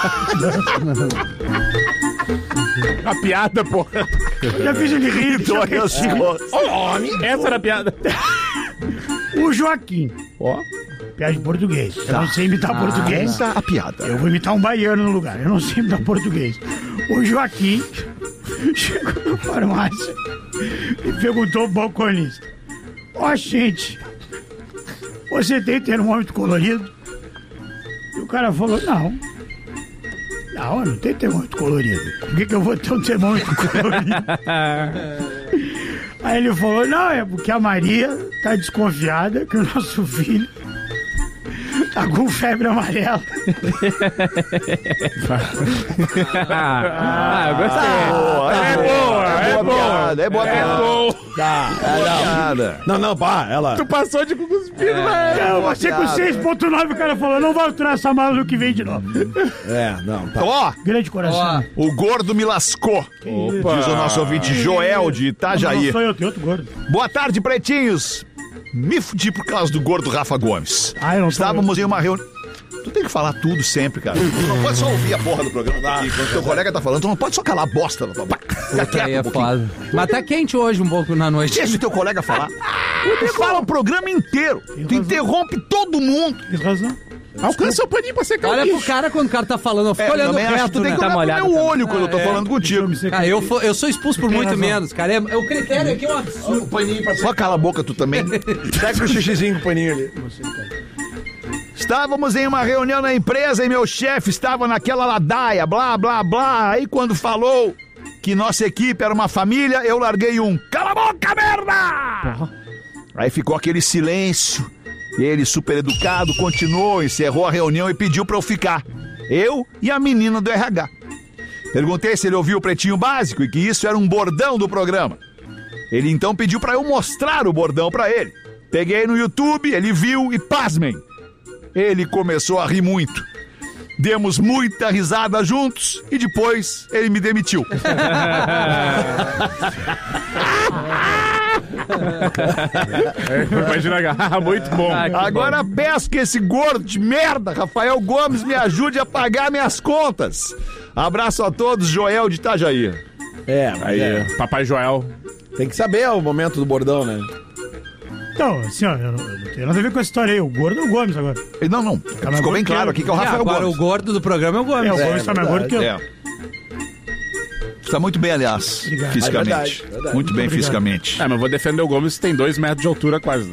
A piada, porra. Já fiz ele rir. Dói as costas. Essa era a piada. O Joaquim. Ó. Piada de português. Eu não sei imitar português. A piada. Eu vou imitar um baiano no lugar. Eu não sei imitar português. O Joaquim chegou na farmácia e perguntou ao balconista: ó, gente, você tem termômetro colorido? E o cara falou: não, eu não tenho termômetro colorido. Por que eu vou ter um termômetro colorido? Aí ele falou: não, é porque a Maria tá desconfiada que o nosso filho tá com febre amarela. Eu gostei. É boa piada. Não, pá, ela... Tu passou de cuspindo, Não, você com 6.9, o cara falou: não vai aturar essa mala no que vem de novo. Tá. Ó, Grande coração. o gordo me lascou. Diz o nosso ouvinte Joel de Itajaí. Não sou eu, tem outro gordo. Boa tarde, pretinhos. Me fudi por causa do gordo Rafa Gomes. Eu não Estávamos em uma reunião. Tu tem que falar tudo sempre, cara. Tu não pode só ouvir a porra do programa aqui. Quando teu colega tá falando, tu não pode só calar a bosta. Fica quieto um pouquinho. Mas tá quente hoje um pouco na noite. Deixa o teu colega falar. Tu fala o programa inteiro. Tu interrompe todo mundo. Tem razão. Alcança o paninho pra secar. Olha pro cara quando o cara tá falando, fica olhando reto, tu tem que né? olhar pro meu olho quando eu tô falando contigo. Cara, eu sou expulso por muito menos, cara. O critério aqui é um absurdo. paninho pra Só cala a boca tu também. Pega o xixizinho com o paninho ali. Estávamos em uma reunião na empresa e meu chefe estava naquela ladaia, blá, blá, blá. Aí quando falou que nossa equipe era uma família, eu larguei um cala a boca, merda! Aí ficou aquele silêncio. Ele, super educado, continuou, encerrou a reunião e pediu pra eu ficar. Eu e a menina do RH. Perguntei se ele ouviu o Pretinho Básico e que isso era um bordão do programa. Ele então pediu pra eu mostrar o bordão pra ele. Peguei no YouTube, ele viu e pasmem. Ele começou a rir muito. Demos muita risada juntos e depois ele me demitiu. Imagina, muito bom. Agora peço que esse gordo de merda, Rafael Gomes, me ajude a pagar minhas contas. Abraço a todos, Joel de Itajaí. Aí, Papai Joel. Tem que saber o momento do bordão, né? Então, assim, ó, eu não tenho nada a ver com essa história aí. O gordo é o Gomes agora. Não. Ficou bem claro aqui que é o Rafael agora Gomes. O gordo do programa é o Gomes. O Gomes tá mais gordo que eu. Está muito bem, aliás, Obrigado. fisicamente. Verdade. Muito bem fisicamente. Mas eu vou defender o Gomes, tem 2 metros de altura quase.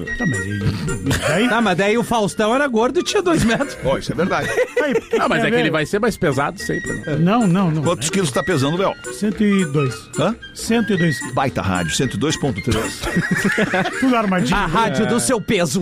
Mas daí o Faustão era gordo e tinha 2 metros. Isso é verdade. Não, mas é que ele vai ser mais pesado sempre. Né? Não. Quantos quilos tá pesando, Léo? 102. Hã? 102 quilos. Baita rádio, 102.3. Tudo armadinho. A rádio do seu peso.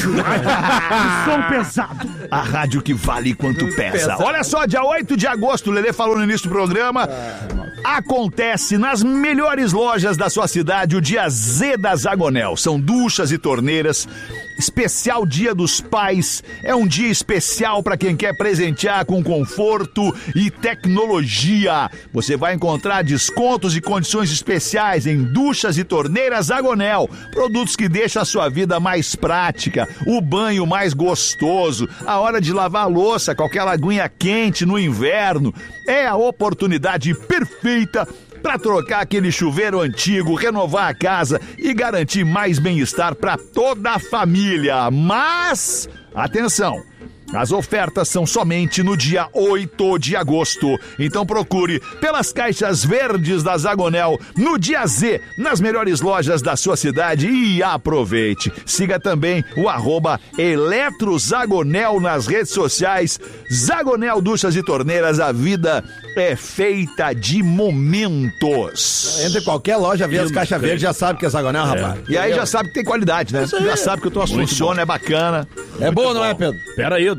Som pesado. A rádio que vale quanto pesa. Olha só, dia 8 de agosto, o Lelê falou no início do programa, acontece nas melhores lojas da sua cidade o Dia Z da Zagonel. São duchas e torneiras. Especial Dia dos Pais. É um dia especial para quem quer presentear com conforto e tecnologia. Você vai encontrar descontos e condições especiais em duchas e torneiras Zagonel. Produtos que deixam a sua vida mais prática, o banho mais gostoso, a hora de lavar a louça com aquela aguinha quente no inverno. É a oportunidade perfeita para trocar aquele chuveiro antigo, renovar a casa e garantir mais bem-estar para toda a família. Mas, atenção, as ofertas são somente no dia 8 de agosto. Então procure pelas caixas verdes da Zagonel no dia Z, nas melhores lojas da sua cidade e aproveite. Siga também o @EletroZagonel nas redes sociais. Zagonel Duchas e Torneiras, a vida é feita de momentos. Entra em qualquer loja, vê as caixas verdes, já sabe que é Zagonel, rapaz. E aí já sabe que tem qualidade, né? Já sabe que o troço funciona, é bacana. É bom, não é, Pedro? Pera aí,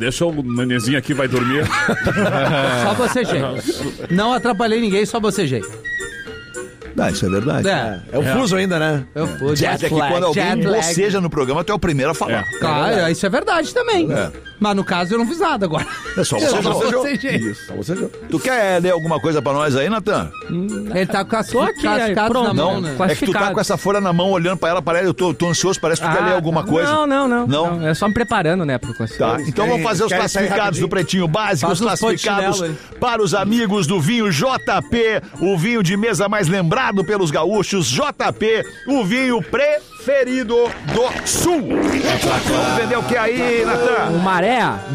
deixa o nenenzinho aqui, vai dormir. Só bocejei. Não atrapalhei ninguém, só bocejei. Isso é verdade. É o fuso ainda, né? É o fuso. É que quando alguém boceja no programa, tu é o primeiro a falar. Claro, isso é verdade também. Mas no caso eu não fiz nada agora. É só bocejou. Isso, só bocejou. Tu quer ler alguma coisa pra nós aí, Natan? Ele tá com as classificados na mão, né? É que tu tá com essa folha na mão, olhando pra ela, parece, eu tô ansioso, parece que tu quer ler alguma coisa. Não. É só me preparando, né, pro Tá, então vamos fazer os classificados do Pretinho Básico, os classificados para os amigos do vinho JP, o vinho de mesa mais lembrado pelos gaúchos, JP, o vinho preferido do Sul. Vamos vender o que aí, Natan? O Maré.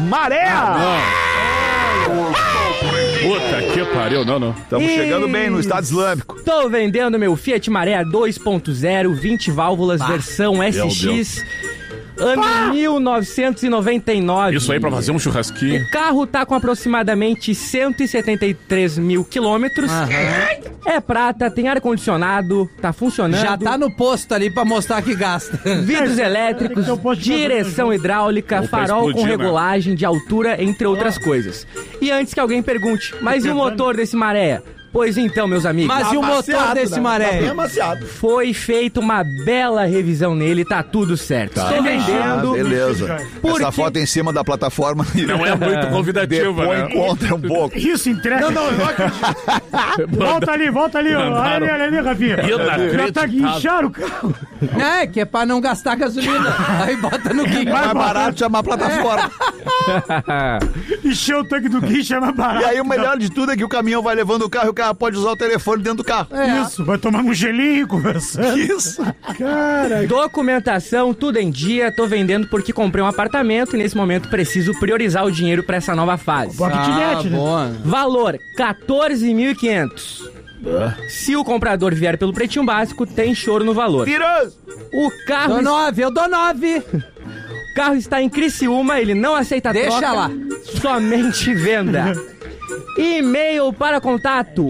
Puta que pariu, não. Estamos chegando bem no Estado Islâmico. Tô vendendo meu Fiat Maré 2.0, 20 válvulas, versão SX. Ano 1999. Isso aí pra fazer um churrasquinho. O carro tá com aproximadamente 173 mil quilômetros. É prata, tem ar-condicionado, tá funcionando. Já tá no posto ali pra mostrar que gasta. Vidros elétricos, direção hidráulica, farol com regulagem de altura, entre outras coisas. E antes que alguém pergunte, mas e o motor desse Maré? Pois então, meus amigos. Mas e o motor desse Maré? Tá bem amaciado. Foi feita uma bela revisão nele, tá tudo certo. Estou vendendo. Beleza. Essa foto em cima da plataforma não é muito convidativa, né? Encontra um pouco. Isso, entrega. Não acredito. Volta ali, ó. Olha ali, Rafinha. Já tá guinchando o carro. É, que é pra não gastar gasolina. Aí bota no guincho. Mais barato chamar a plataforma. Encher o tanque do guincho é mais barato. E aí o melhor de tudo é que o caminhão vai levando o carro e o cara pode usar o telefone dentro do carro. Isso, vai tomar um gelinho conversando. Isso. Cara. Documentação, tudo em dia. Tô vendendo porque comprei um apartamento e nesse momento preciso priorizar o dinheiro pra essa nova fase. Boa. Valor, 14.500. Se o comprador vier pelo Pretinho Básico, tem choro no valor. Piroso. O carro... Eu dou 9. O carro está em Criciúma, ele não aceita troca. Deixa lá. Somente venda. E-mail para contato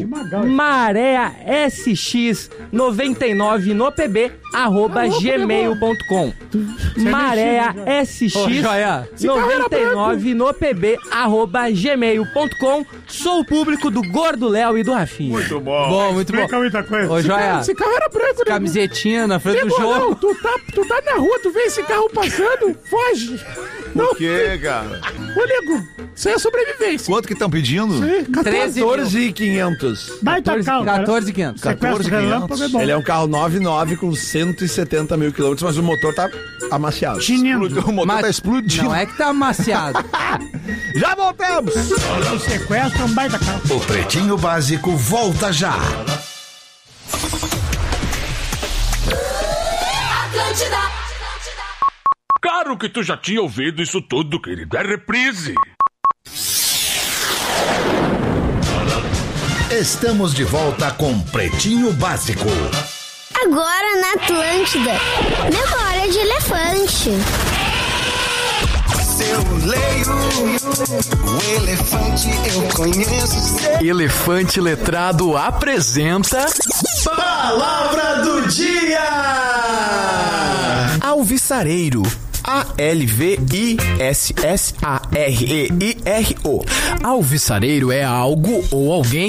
mareasx99 no pb @gmail.com mareasx99 no pb @gmail.com. Sou o público do Gordo Léo e do Rafinha. Muito bom. Muito bom. Muita coisa. Ô, Joia, Esse carro era branco, né? camisetinha na frente do jogo. Não, tu tá na rua, tu vê esse carro passando, foge. Por quê, cara? Ô, nego, isso aí é sobrevivência. Quanto que estão pedindo? 14.500. Baita carro, cara. 14.500. 14.500. Ele é um carro 9.9 com 170 mil quilômetros, mas o motor tá amaciado. O motor tá explodindo. Não é que tá amaciado. Já voltamos! O sequestro é um baita carro. O Pretinho Básico volta já. Claro que tu já tinha ouvido isso tudo, querido. É reprise. Estamos de volta com Pretinho Básico. Agora na Atlântida, memória de elefante. Eu leio o elefante, eu conheço. Elefante Letrado apresenta Palavra do Dia. Alvissareiro. ALVISSAREIRO. Alvissareiro é algo ou alguém